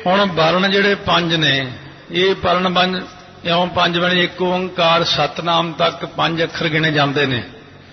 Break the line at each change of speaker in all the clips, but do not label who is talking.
ਹੁਣ ਵਰਨ ਜਿਹੜੇ ਪੰਜ ਨੇ ਇਹ ਪਰਨ ਪੰਜ ਇਉਂ ਪੰਜ ਬਣੇ। ਇੱਕ ਓਂਕਾਰ ਸਤਨਾਮ ਤੱਕ ਪੰਜ ਅੱਖਰ ਗਿਣੇ ਜਾਂਦੇ ਨੇ।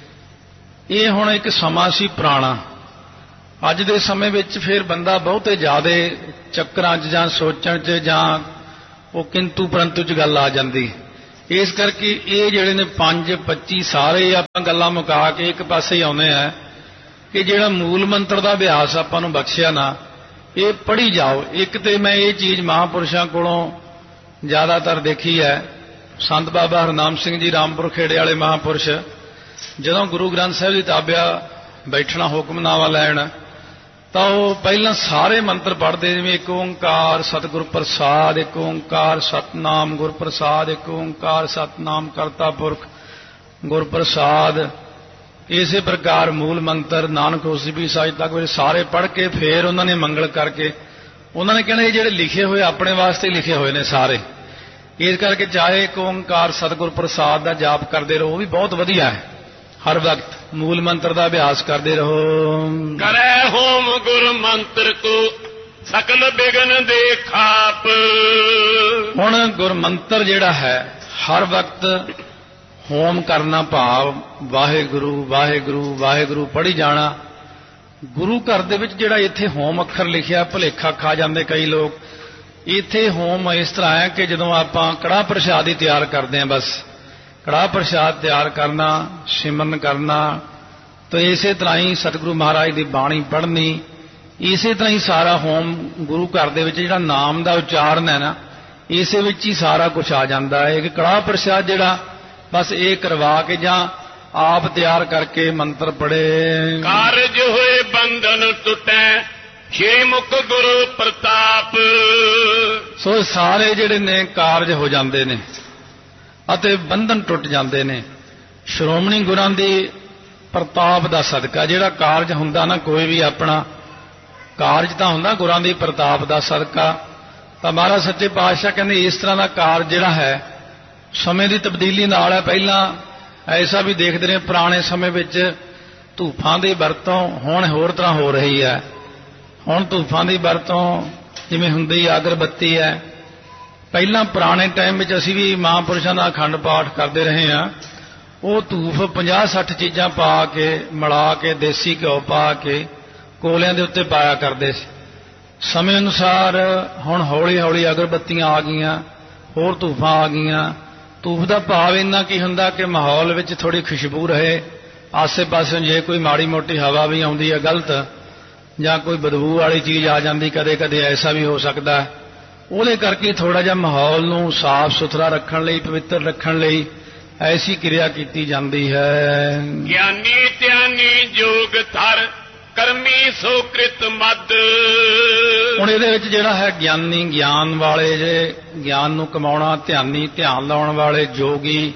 ਇਹ ਹੁਣ ਇੱਕ ਸਮਾਂ ਸੀ ਪੁਰਾਣਾ। ਅੱਜ ਦੇ ਸਮੇਂ ਵਿੱਚ ਫਿਰ ਬੰਦਾ ਬਹੁਤੇ ਜ਼ਿਆਦੇ ਚੱਕਰਾਂ 'ਚ ਜਾਂ ਸੋਚਣ 'ਚ ਜਾਂ ਉਹ ਕਿੰਤੂ ਪਰੰਤੂ 'ਚ ਗੱਲ ਆ ਜਾਂਦੀ। ਇਸ ਕਰਕੇ ਇਹ ਜਿਹੜੇ ਨੇ 5 25 ਸਾਰੇ ਆਪਾਂ ਗੱਲਾਂ ਮੁਕਾ ਕੇ ਇੱਕ ਪਾਸੇ ਹੀ ਆਉਂਦੇ ਆ ਕਿ ਜਿਹੜਾ ਮੂਲ ਮੰਤਰ ਦਾ ਅਭਿਆਸ ਆਪਾਂ ਨੂੰ ਬਖਸ਼ਿਆ ਨਾ ਇਹ ਪੜ੍ਹੀ ਜਾਓ। ਇੱਕ ਤੇ ਮੈਂ ਇਹ ਚੀਜ਼ ਮਹਾਂਪੁਰਸ਼ਾਂ ਕੋਲੋਂ ਜ਼ਿਆਦਾਤਰ ਦੇਖੀ ਹੈ। ਸੰਤ ਬਾਬਾ ਹਰਨਾਮ ਸਿੰਘ ਜੀ ਰਾਮਪੁਰ ਖੇੜੇ ਵਾਲੇ ਮਹਾਂਪੁਰਸ਼ ਜਦੋਂ ਗੁਰੂ ਗ੍ਰੰਥ ਸਾਹਿਬ ਦੀ ਤਾਬਿਆ ਬੈਠਣਾ ਹੁਕਮਨਾਮਾ ਲੈਣ ਤਾਂ ਉਹ ਪਹਿਲਾਂ ਸਾਰੇ ਮੰਤਰ ਪੜ੍ਹਦੇ ਜਿਵੇਂ ਇੱਕ ਓਂਕਾਰ ਸਤਿਗੁਰ ਪ੍ਰਸਾਦ, ਇੱਕ ਓਂਕਾਰ ਸਤਨਾਮ ਗੁਰ ਪ੍ਰਸਾਦ, ਇੱਕ ਓਂਕਾਰ ਸਤਨਾਮ ਕਰਤਾ ਪੁਰਖ ਗੁਰ ਪ੍ਰਸਾਦ। ਇਸੇ ਪ੍ਰਕਾਰ ਮੂਲ ਮੰਤਰ ਨਾਨਕ ਹੋਸੀ ਵੀ ਸਾਜ ਤੱਕ ਸਾਰੇ ਪੜ੍ਹ ਕੇ ਫਿਰ ਉਹਨਾਂ ਨੇ ਮੰਗਲ ਕਰਕੇ ਉਹਨਾਂ ਨੇ ਕਹਿਣਾ ਇਹ ਜਿਹੜੇ ਲਿਖੇ ਹੋਏ ਆਪਣੇ ਵਾਸਤੇ ਲਿਖੇ ਹੋਏ ਨੇ ਸਾਰੇ। ਇਸ ਕਰਕੇ ਚਾਹੇ ਇੱਕ ਓਂਕਾਰ ਸਤਿਗੁਰ ਪ੍ਰਸਾਦ ਦਾ ਜਾਪ ਕਰਦੇ ਰਹੋ ਉਹ ਵੀ ਬਹੁਤ ਵਧੀਆ ਹੈ। ਹਰ ਵਕਤ ਮੂਲ ਮੰਤਰ ਦਾ ਅਭਿਆਸ ਕਰਦੇ ਰਹੋ।
ਕਰੈ ਹੋਮ ਗੁਰ ਮੰਤਰ ਕੋ ਸਕਲ ਬਿਗਨ ਦੇ ਖਾਪ।
ਹੁਣ ਗੁਰ ਮੰਤਰ ਜਿਹੜਾ ਹੈ ਹਰ ਵਕਤ ਹੋਮ ਕਰਨਾ ਭਾਵ ਵਾਹਿਗੁਰੂ ਵਾਹਿਗੁਰੂ ਵਾਹਿਗੁਰੂ ਪੜ੍ਹੀ ਜਾਣਾ। ਗੁਰੂ ਘਰ ਦੇ ਵਿੱਚ ਜਿਹੜਾ ਇੱਥੇ ਹੋਮ ਅੱਖਰ ਲਿਖਿਆ ਭੁਲੇਖਾ ਖਾ ਜਾਂਦੇ ਕਈ ਲੋਕ। ਇੱਥੇ ਹੋਮ ਇਸ ਤਰ੍ਹਾਂ ਹੈ ਕਿ ਜਦੋਂ ਆਪਾਂ ਕੜਾਹ ਪ੍ਰਸ਼ਾਦ ਹੀ ਤਿਆਰ ਕਰਦੇ ਹਾਂ ਬਸ ਕੜਾਹ ਪ੍ਰਸ਼ਾਦ ਤਿਆਰ ਕਰਨਾ ਸਿਮਰਨ ਕਰਨਾ ਤਾਂ ਇਸੇ ਤਰ੍ਹਾਂ ਹੀ ਸਤਿਗੁਰੂ ਮਹਾਰਾਜ ਦੀ ਬਾਣੀ ਪੜ੍ਹਨੀ ਇਸੇ ਤਰ੍ਹਾਂ ਹੀ ਸਾਰਾ ਹੋਮ ਗੁਰੂ ਘਰ ਦੇ ਵਿੱਚ ਜਿਹੜਾ ਨਾਮ ਦਾ ਉਚਾਰਨ ਹੈ ਨਾ ਇਸੇ ਵਿੱਚ ਹੀ ਸਾਰਾ ਕੁਝ ਆ ਜਾਂਦਾ ਹੈ। ਕਿ ਕੜਾਹ ਪ੍ਰਸ਼ਾਦ ਜਿਹੜਾ ਬਸ ਇਹ ਕਰਵਾ ਕੇ ਜਾਂ ਆਪ ਤਿਆਰ ਕਰਕੇ ਮੰਤਰ ਪੜ੍ਹੇ।
ਕਾਰਜ ਹੋਏ ਬੰਧਨ ਟੁੱਟੈ ਛੇ ਮੁਖ ਗੁਰੂ ਪ੍ਰਤਾਪ।
ਸੋ ਸਾਰੇ ਜਿਹੜੇ ਨੇ ਕਾਰਜ ਹੋ ਜਾਂਦੇ ਨੇ ਅਤੇ ਬੰਧਨ ਟੁੱਟ ਜਾਂਦੇ ਨੇ ਸ਼੍ਰੋਮਣੀ ਗੁਰਾਂ ਦੀ ਪ੍ਰਤਾਪ ਦਾ ਸਦਕਾ। ਜਿਹੜਾ ਕਾਰਜ ਹੁੰਦਾ ਨਾ ਕੋਈ ਵੀ ਆਪਣਾ ਕਾਰਜ ਤਾਂ ਹੁੰਦਾ ਗੁਰਾਂ ਦੀ ਪ੍ਰਤਾਪ ਦਾ ਸਦਕਾ। ਤਾਂ ਮਹਾਰਾਜ ਸੱਚੇ ਪਾਤਸ਼ਾਹ ਕਹਿੰਦੇ ਇਸ ਤਰ੍ਹਾਂ ਦਾ ਕਾਰਜ ਜਿਹੜਾ ਹੈ ਸਮੇਂ ਦੀ ਤਬਦੀਲੀ ਨਾਲ ਹੈ। ਪਹਿਲਾਂ ਐਸਾ ਵੀ ਦੇਖਦੇ ਨੇ ਪੁਰਾਣੇ ਸਮੇਂ ਵਿੱਚ ਧੂਫਾਂ ਦੀ ਵਰਤੋਂ ਹੁਣ ਹੋਰ ਤਰ੍ਹਾਂ ਹੋ ਰਹੀ ਹੈ। ਹੁਣ ਧੂਫਾਂ ਦੀ ਵਰਤੋਂ ਜਿਵੇਂ ਹੁੰਦੀ ਅਗਰਬੱਤੀ ਹੈ। ਪਹਿਲਾਂ ਪੁਰਾਣੇ ਟਾਈਮ ਵਿੱਚ ਅਸੀਂ ਵੀ ਮਹਾਂਪੁਰਸ਼ਾਂ ਦਾ ਅਖੰਡ ਪਾਠ ਕਰਦੇ ਰਹੇ ਹਾਂ। ਉਹ ਧੂਫ 50-60 ਚੀਜ਼ਾਂ ਪਾ ਕੇ ਮਿਲਾ ਕੇ ਦੇਸੀ ਘਿਓ ਪਾ ਕੇ ਕੋਲਿਆਂ ਦੇ ਉੱਤੇ ਪਾਇਆ ਕਰਦੇ ਸੀ। ਸਮੇਂ ਅਨੁਸਾਰ ਹੁਣ ਹੌਲੀ ਹੌਲੀ ਅਗਰਬੱਤੀਆਂ ਆ ਗਈਆਂ ਹੋਰ ਧੂਫਾਂ ਆ ਗਈਆਂ। ਧੂਫ ਦਾ ਭਾਵ ਇੰਨਾ ਕੀ ਹੁੰਦਾ ਕਿ ਮਾਹੌਲ ਵਿੱਚ ਥੋੜ੍ਹੀ ਖੁਸ਼ਬੂ ਰਹੇ। ਆਸੇ ਪਾਸੇ ਜੇ ਕੋਈ ਮਾੜੀ ਮੋਟੀ ਹਵਾ ਵੀ ਆਉਂਦੀ ਹੈ ਗਲਤ ਜਾਂ ਕੋਈ ਬਦਬੂ ਵਾਲੀ ਚੀਜ਼ ਆ ਜਾਂਦੀ ਕਦੇ ਕਦੇ ਐਸਾ ਵੀ ਹੋ ਸਕਦਾ। ਉਹਦੇ ਕਰਕੇ ਥੋੜ੍ਹਾ ਜਿਹਾ ਮਾਹੌਲ ਨੂੰ ਸਾਫ਼ ਸੁਥਰਾ ਰੱਖਣ ਲਈ ਪਵਿੱਤਰ ਰੱਖਣ ਲਈ ਐਸੀ ਕਿਰਿਆ ਕੀਤੀ ਜਾਂਦੀ ਹੈ।
ਗਿਆਨੀ ਧਿਆਨੀ ਜੋਗ ਧਰ ਕਰਮੀ ਸੋ ਕ੍ਰਿਤ ਮਦ।
ਹੁਣ ਇਹਦੇ ਵਿੱਚ ਜਿਹੜਾ ਹੈ ਗਿਆਨੀ ਗਿਆਨ ਵਾਲੇ ਜੇ ਗਿਆਨ ਨੂੰ ਕਮਾਉਣਾ ਧਿਆਨੀ ਧਿਆਨ ਲਾਉਣ ਵਾਲੇ ਜੋਗੀ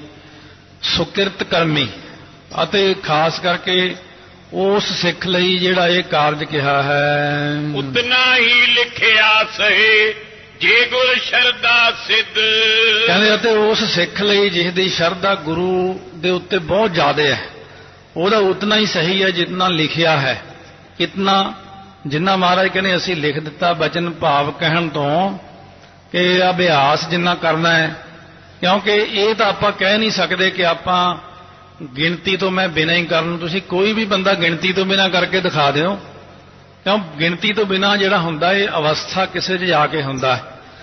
ਸੁਕਿਰਤ ਕਰਮੀ ਅਤੇ ਖਾਸ ਕਰਕੇ ਉਸ ਸਿੱਖ ਲਈ ਜਿਹੜਾ ਇਹ ਕਾਰਜ ਕਿਹਾ ਹੈ।
ਉਤਨਾ ਹੀ ਲਿਖਿਆ ਸਹੇ ਜੇ ਗੁਰ ਸ਼ਰਧਾ ਸਿੱਧ।
ਕਹਿੰਦੇ ਅਤੇ ਉਸ ਸਿੱਖ ਲਈ ਜਿਸ ਦੀ ਸ਼ਰਧਾ ਗੁਰੂ ਦੇ ਉੱਤੇ ਬਹੁਤ ਜ਼ਿਆਦਾ ਹੈ ਉਹਦਾ ਉਤਨਾ ਹੀ ਸਹੀ ਹੈ ਜਿਤਨਾ ਲਿਖਿਆ ਹੈ। ਕਿਤਨਾ ਜਿੰਨਾ ਮਹਾਰਾਜ ਕਹਿੰਦੇ ਅਸੀਂ ਲਿਖ ਦਿੱਤਾ ਬਚਨ ਭਾਵ ਕਹਿਣ ਤੋਂ ਕਿ ਅਭਿਆਸ ਜਿੰਨਾ ਕਰਨਾ ਹੈ। ਕਿਉਂਕਿ ਇਹ ਤਾਂ ਆਪਾਂ ਕਹਿ ਨਹੀਂ ਸਕਦੇ ਕਿ ਆਪਾਂ ਗਿਣਤੀ ਤੋਂ ਮੈਂ ਬਿਨਾਂ ਹੀ ਕਰਨ। ਤੁਸੀਂ ਕੋਈ ਵੀ ਬੰਦਾ ਗਿਣਤੀ ਤੋਂ ਬਿਨਾਂ ਕਰਕੇ ਦਿਖਾ ਦਿਓ ਕਿਉਂ ਗਿਣਤੀ ਤੋਂ ਬਿਨਾਂ ਜਿਹੜਾ ਹੁੰਦਾ ਇਹ ਅਵਸਥਾ ਕਿਸੇ 'ਚ ਜਾ ਕੇ ਹੁੰਦਾ।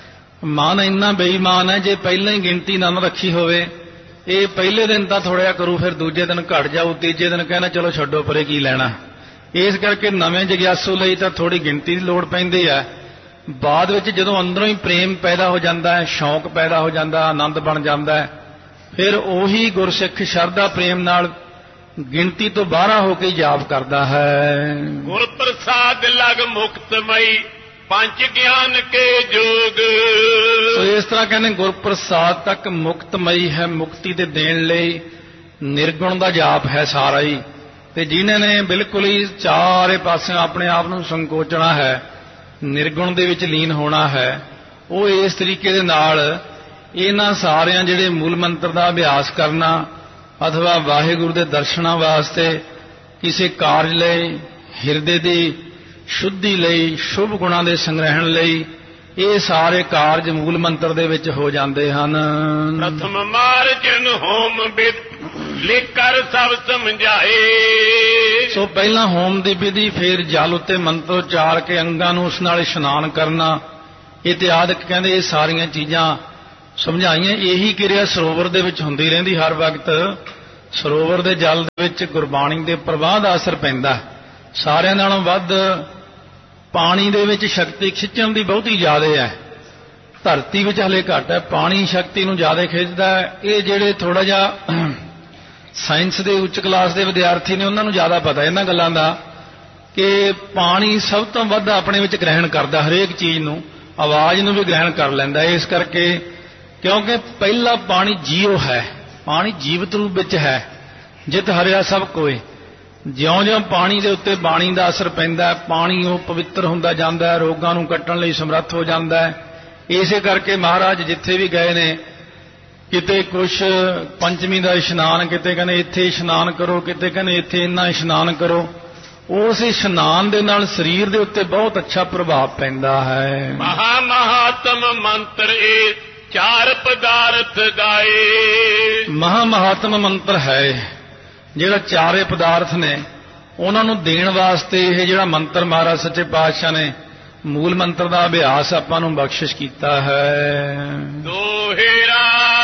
ਮਨ ਇੰਨਾ ਬੇਈਮਾਨ ਹੈ ਜੇ ਪਹਿਲਾਂ ਹੀ ਗਿਣਤੀ ਨਾ ਰੱਖੀ ਹੋਵੇ ਇਹ ਪਹਿਲੇ ਦਿਨ ਤਾਂ ਥੋੜ੍ਹਾ ਜਿਹਾ ਕਰੂ ਫਿਰ ਦੂਜੇ ਦਿਨ ਘਟ ਜਾਊ ਤੀਜੇ ਦਿਨ ਕਹਿੰਦਾ ਚਲੋ ਛੱਡੋ ਪਰੇ ਕੀ ਲੈਣਾ। ਇਸ ਕਰਕੇ ਨਵੇਂ ਜਗਿਆਸੂ ਲਈ ਤਾਂ ਥੋੜ੍ਹੀ ਗਿਣਤੀ ਦੀ ਲੋੜ ਪੈਂਦੀ ਹੈ। ਬਾਅਦ ਵਿੱਚ ਜਦੋਂ ਅੰਦਰੋਂ ਹੀ ਪ੍ਰੇਮ ਪੈਦਾ ਹੋ ਜਾਂਦਾ ਹੈ ਸ਼ੌਂਕ ਪੈਦਾ ਹੋ ਜਾਂਦਾ ਆਨੰਦ ਬਣ ਜਾਂਦਾ ਹੈ ਫਿਰ ਉਹੀ ਗੁਰਸਿੱਖ ਸ਼ਰਧਾ ਪ੍ਰੇਮ ਨਾਲ ਗਿਣਤੀ ਤੋਂ ਬਾਹਰ ਹੋ ਕੇ ਜਾਪ ਕਰਦਾ ਹੈ।
ਗੁਰ ਪ੍ਰਸਾਦ ਲਗ ਮੁਕਤਮਈ ਪੰਜ ਗਿਆਨ ਕੇ ਜੋਗ।
ਸੋ ਇਸ ਤਰ੍ਹਾਂ ਕਹਿੰਦੇ ਗੁਰ ਪ੍ਰਸਾਦ ਤੱਕ ਮੁਕਤਮਈ ਹੈ ਮੁਕਤੀ ਦੇ ਦੇਣ ਲਈ ਨਿਰਗੁਣ ਦਾ ਜਾਪ ਹੈ ਸਾਰਾ ਹੀ। ਤੇ ਜਿਨ੍ਹਾਂ ਨੇ ਬਿਲਕੁਲ ਹੀ ਚਾਰੇ ਪਾਸਿਓਂ ਆਪਣੇ ਆਪ ਨੂੰ ਸੰਕੋਚਣਾ ਹੈ ਨਿਰਗੁਣ ਦੇ ਵਿੱਚ ਲੀਨ ਹੋਣਾ ਹੈ ਉਹ ਇਸ ਤਰੀਕੇ ਦੇ ਨਾਲ ਇਹਨਾਂ ਸਾਰਿਆਂ ਜਿਹੜੇ ਮੂਲ ਮੰਤਰ ਦਾ ਅਭਿਆਸ ਕਰਨਾ ਅਥਵਾ ਵਾਹਿਗੁਰੂ ਦੇ ਦਰਸ਼ਨਾਂ ਵਾਸਤੇ ਕਿਸੇ ਕਾਰਜ ਲਈ ਹਿਰਦੇ ਦੀ ਸ਼ੁੱਧੀ ਲਈ ਸ਼ੁਭ ਗੁਣਾਂ ਦੇ ਸੰਗ੍ਰਹਿਣ ਲਈ ਇਹ ਸਾਰੇ ਕਾਰਜ ਮੂਲ ਮੰਤਰ ਦੇ ਵਿੱਚ ਹੋ ਜਾਂਦੇ ਹਨ।
ਪ੍ਰਥਮ ਮਾਰਜਨ ਹੋਮ ਬਿਦ ਲਿਖਰ ਸਭ ਸਮਝਾਏ।
ਸੋ ਪਹਿਲਾਂ ਹੋਮ ਦੀ ਵਿਧੀ, ਫਿਰ ਜਲ ਉੱਤੇ ਮੰਤਰ ਉਚਾਰ ਕੇ ਅੰਗਾਂ ਨੂੰ ਉਸ ਨਾਲ ਇਸ਼ਨਾਨ ਕਰਨਾ, ਇਤਿਆਦਿਕ ਕਹਿੰਦੇ ਇਹ ਸਾਰੀਆਂ ਚੀਜ਼ਾਂ ਸਮਝਾਈਆਂ। ਇਹੀ ਕਿਰਿਆ ਸਰੋਵਰ ਦੇ ਵਿੱਚ ਹੁੰਦੀ ਰਹਿੰਦੀ ਹਰ ਵਕਤ। ਸਰੋਵਰ ਦੇ ਜਲ ਦੇ ਵਿੱਚ ਗੁਰਬਾਣੀ ਦੇ ਪ੍ਰਵਾਹ ਦਾ ਅਸਰ ਪੈਂਦਾ। ਸਾਰਿਆਂ ਨਾਲੋਂ ਵੱਧ ਪਾਣੀ ਦੇ ਵਿੱਚ ਸ਼ਕਤੀ ਖਿੱਚਣ ਦੀ ਬਹੁਤੀ ਜ਼ਿਆਦਾ ਹੈ, ਧਰਤੀ ਵਿੱਚ ਹਲੇ ਘੱਟ ਹੈ। ਪਾਣੀ ਸ਼ਕਤੀ ਨੂੰ ਜ਼ਿਆਦਾ ਖਿੱਚਦਾ ਹੈ। ਇਹ ਜਿਹੜੇ ਥੋੜਾ ਜਿਹਾ ਸਾਇੰਸ ਦੇ ਉੱਚ ਕਲਾਸ ਦੇ ਵਿਦਿਆਰਥੀ ਨੇ ਉਹਨਾਂ ਨੂੰ ਜ਼ਿਆਦਾ ਪਤਾ ਇਹਨਾਂ ਗੱਲਾਂ ਦਾ ਕਿ ਪਾਣੀ ਸਭ ਤੋਂ ਵੱਧ ਆਪਣੇ ਵਿੱਚ ਗ੍ਰਹਿਣ ਕਰਦਾ, ਹਰੇਕ ਚੀਜ਼ ਨੂੰ, ਆਵਾਜ਼ ਨੂੰ ਵੀ ਗ੍ਰਹਿਣ ਕਰ ਲੈਂਦਾ। ਇਸ ਕਰਕੇ ਕਿਉਂਕਿ ਪਹਿਲਾ ਪਾਣੀ ਜੀਵ ਹੈ, ਪਾਣੀ ਜੀਵਤ ਰੂਪ ਵਿੱਚ ਹੈ। ਜਿਤ ਹਰਿਆ ਸਭ ਕੋਏ। ਜਿਉਂ-ਜਿਉਂ ਪਾਣੀ ਦੇ ਉੱਤੇ ਬਾਣੀ ਦਾ ਅਸਰ ਪੈਂਦਾ, ਪਾਣੀ ਉਹ ਪਵਿੱਤਰ ਹੁੰਦਾ ਜਾਂਦਾ ਹੈ, ਰੋਗਾਂ ਨੂੰ ਕੱਟਣ ਲਈ ਸਮਰੱਥ ਹੋ ਜਾਂਦਾ ਹੈ। ਇਸੇ ਕਰਕੇ ਮਹਾਰਾਜ ਜਿੱਥੇ ਵੀ ਗਏ ਨੇ, ਕਿਤੇ ਕੁਛ ਪੰਚਮੀ ਦਾ ਇਸ਼ਨਾਨ, ਕਿਤੇ ਕਹਿੰਦੇ ਇੱਥੇ ਇਸ਼ਨਾਨ ਕਰੋ, ਕਿਤੇ ਕਹਿੰਦੇ ਇੱਥੇ ਇੰਨਾ ਇਸ਼ਨਾਨ ਕਰੋ। ਉਸ ਇਸ਼ਨਾਨ ਦੇ ਨਾਲ ਸਰੀਰ ਦੇ ਉੱਤੇ ਬਹੁਤ ਅੱਛਾ ਪ੍ਰਭਾਵ ਪੈਂਦਾ ਹੈ।
ਮਹਾ ਮਹਾਤਮ ਮੰਤਰ ਇਹ ਚਾਰ ਪਦਾਰਥ ਗਾਏ।
ਮਹਾ ਮਹਾਤਮ ਮੰਤਰ ਹੈ ਜਿਹੜਾ ਚਾਰੇ ਪਦਾਰਥ ਨੇ ਉਹਨਾਂ ਨੂੰ ਦੇਣ ਵਾਸਤੇ ਇਹ ਜਿਹੜਾ ਮੰਤਰ ਮਹਾਰਾਜ ਸੱਚੇ ਪਾਤਸ਼ਾਹ ਨੇ ਮੂਲ ਮੰਤਰ ਦਾ ਅਭਿਆਸ ਆਪਾਂ ਨੂੰ ਬਖਸ਼ਿਸ਼ ਕੀਤਾ ਹੈ।
ਦੋਹੇਰਾ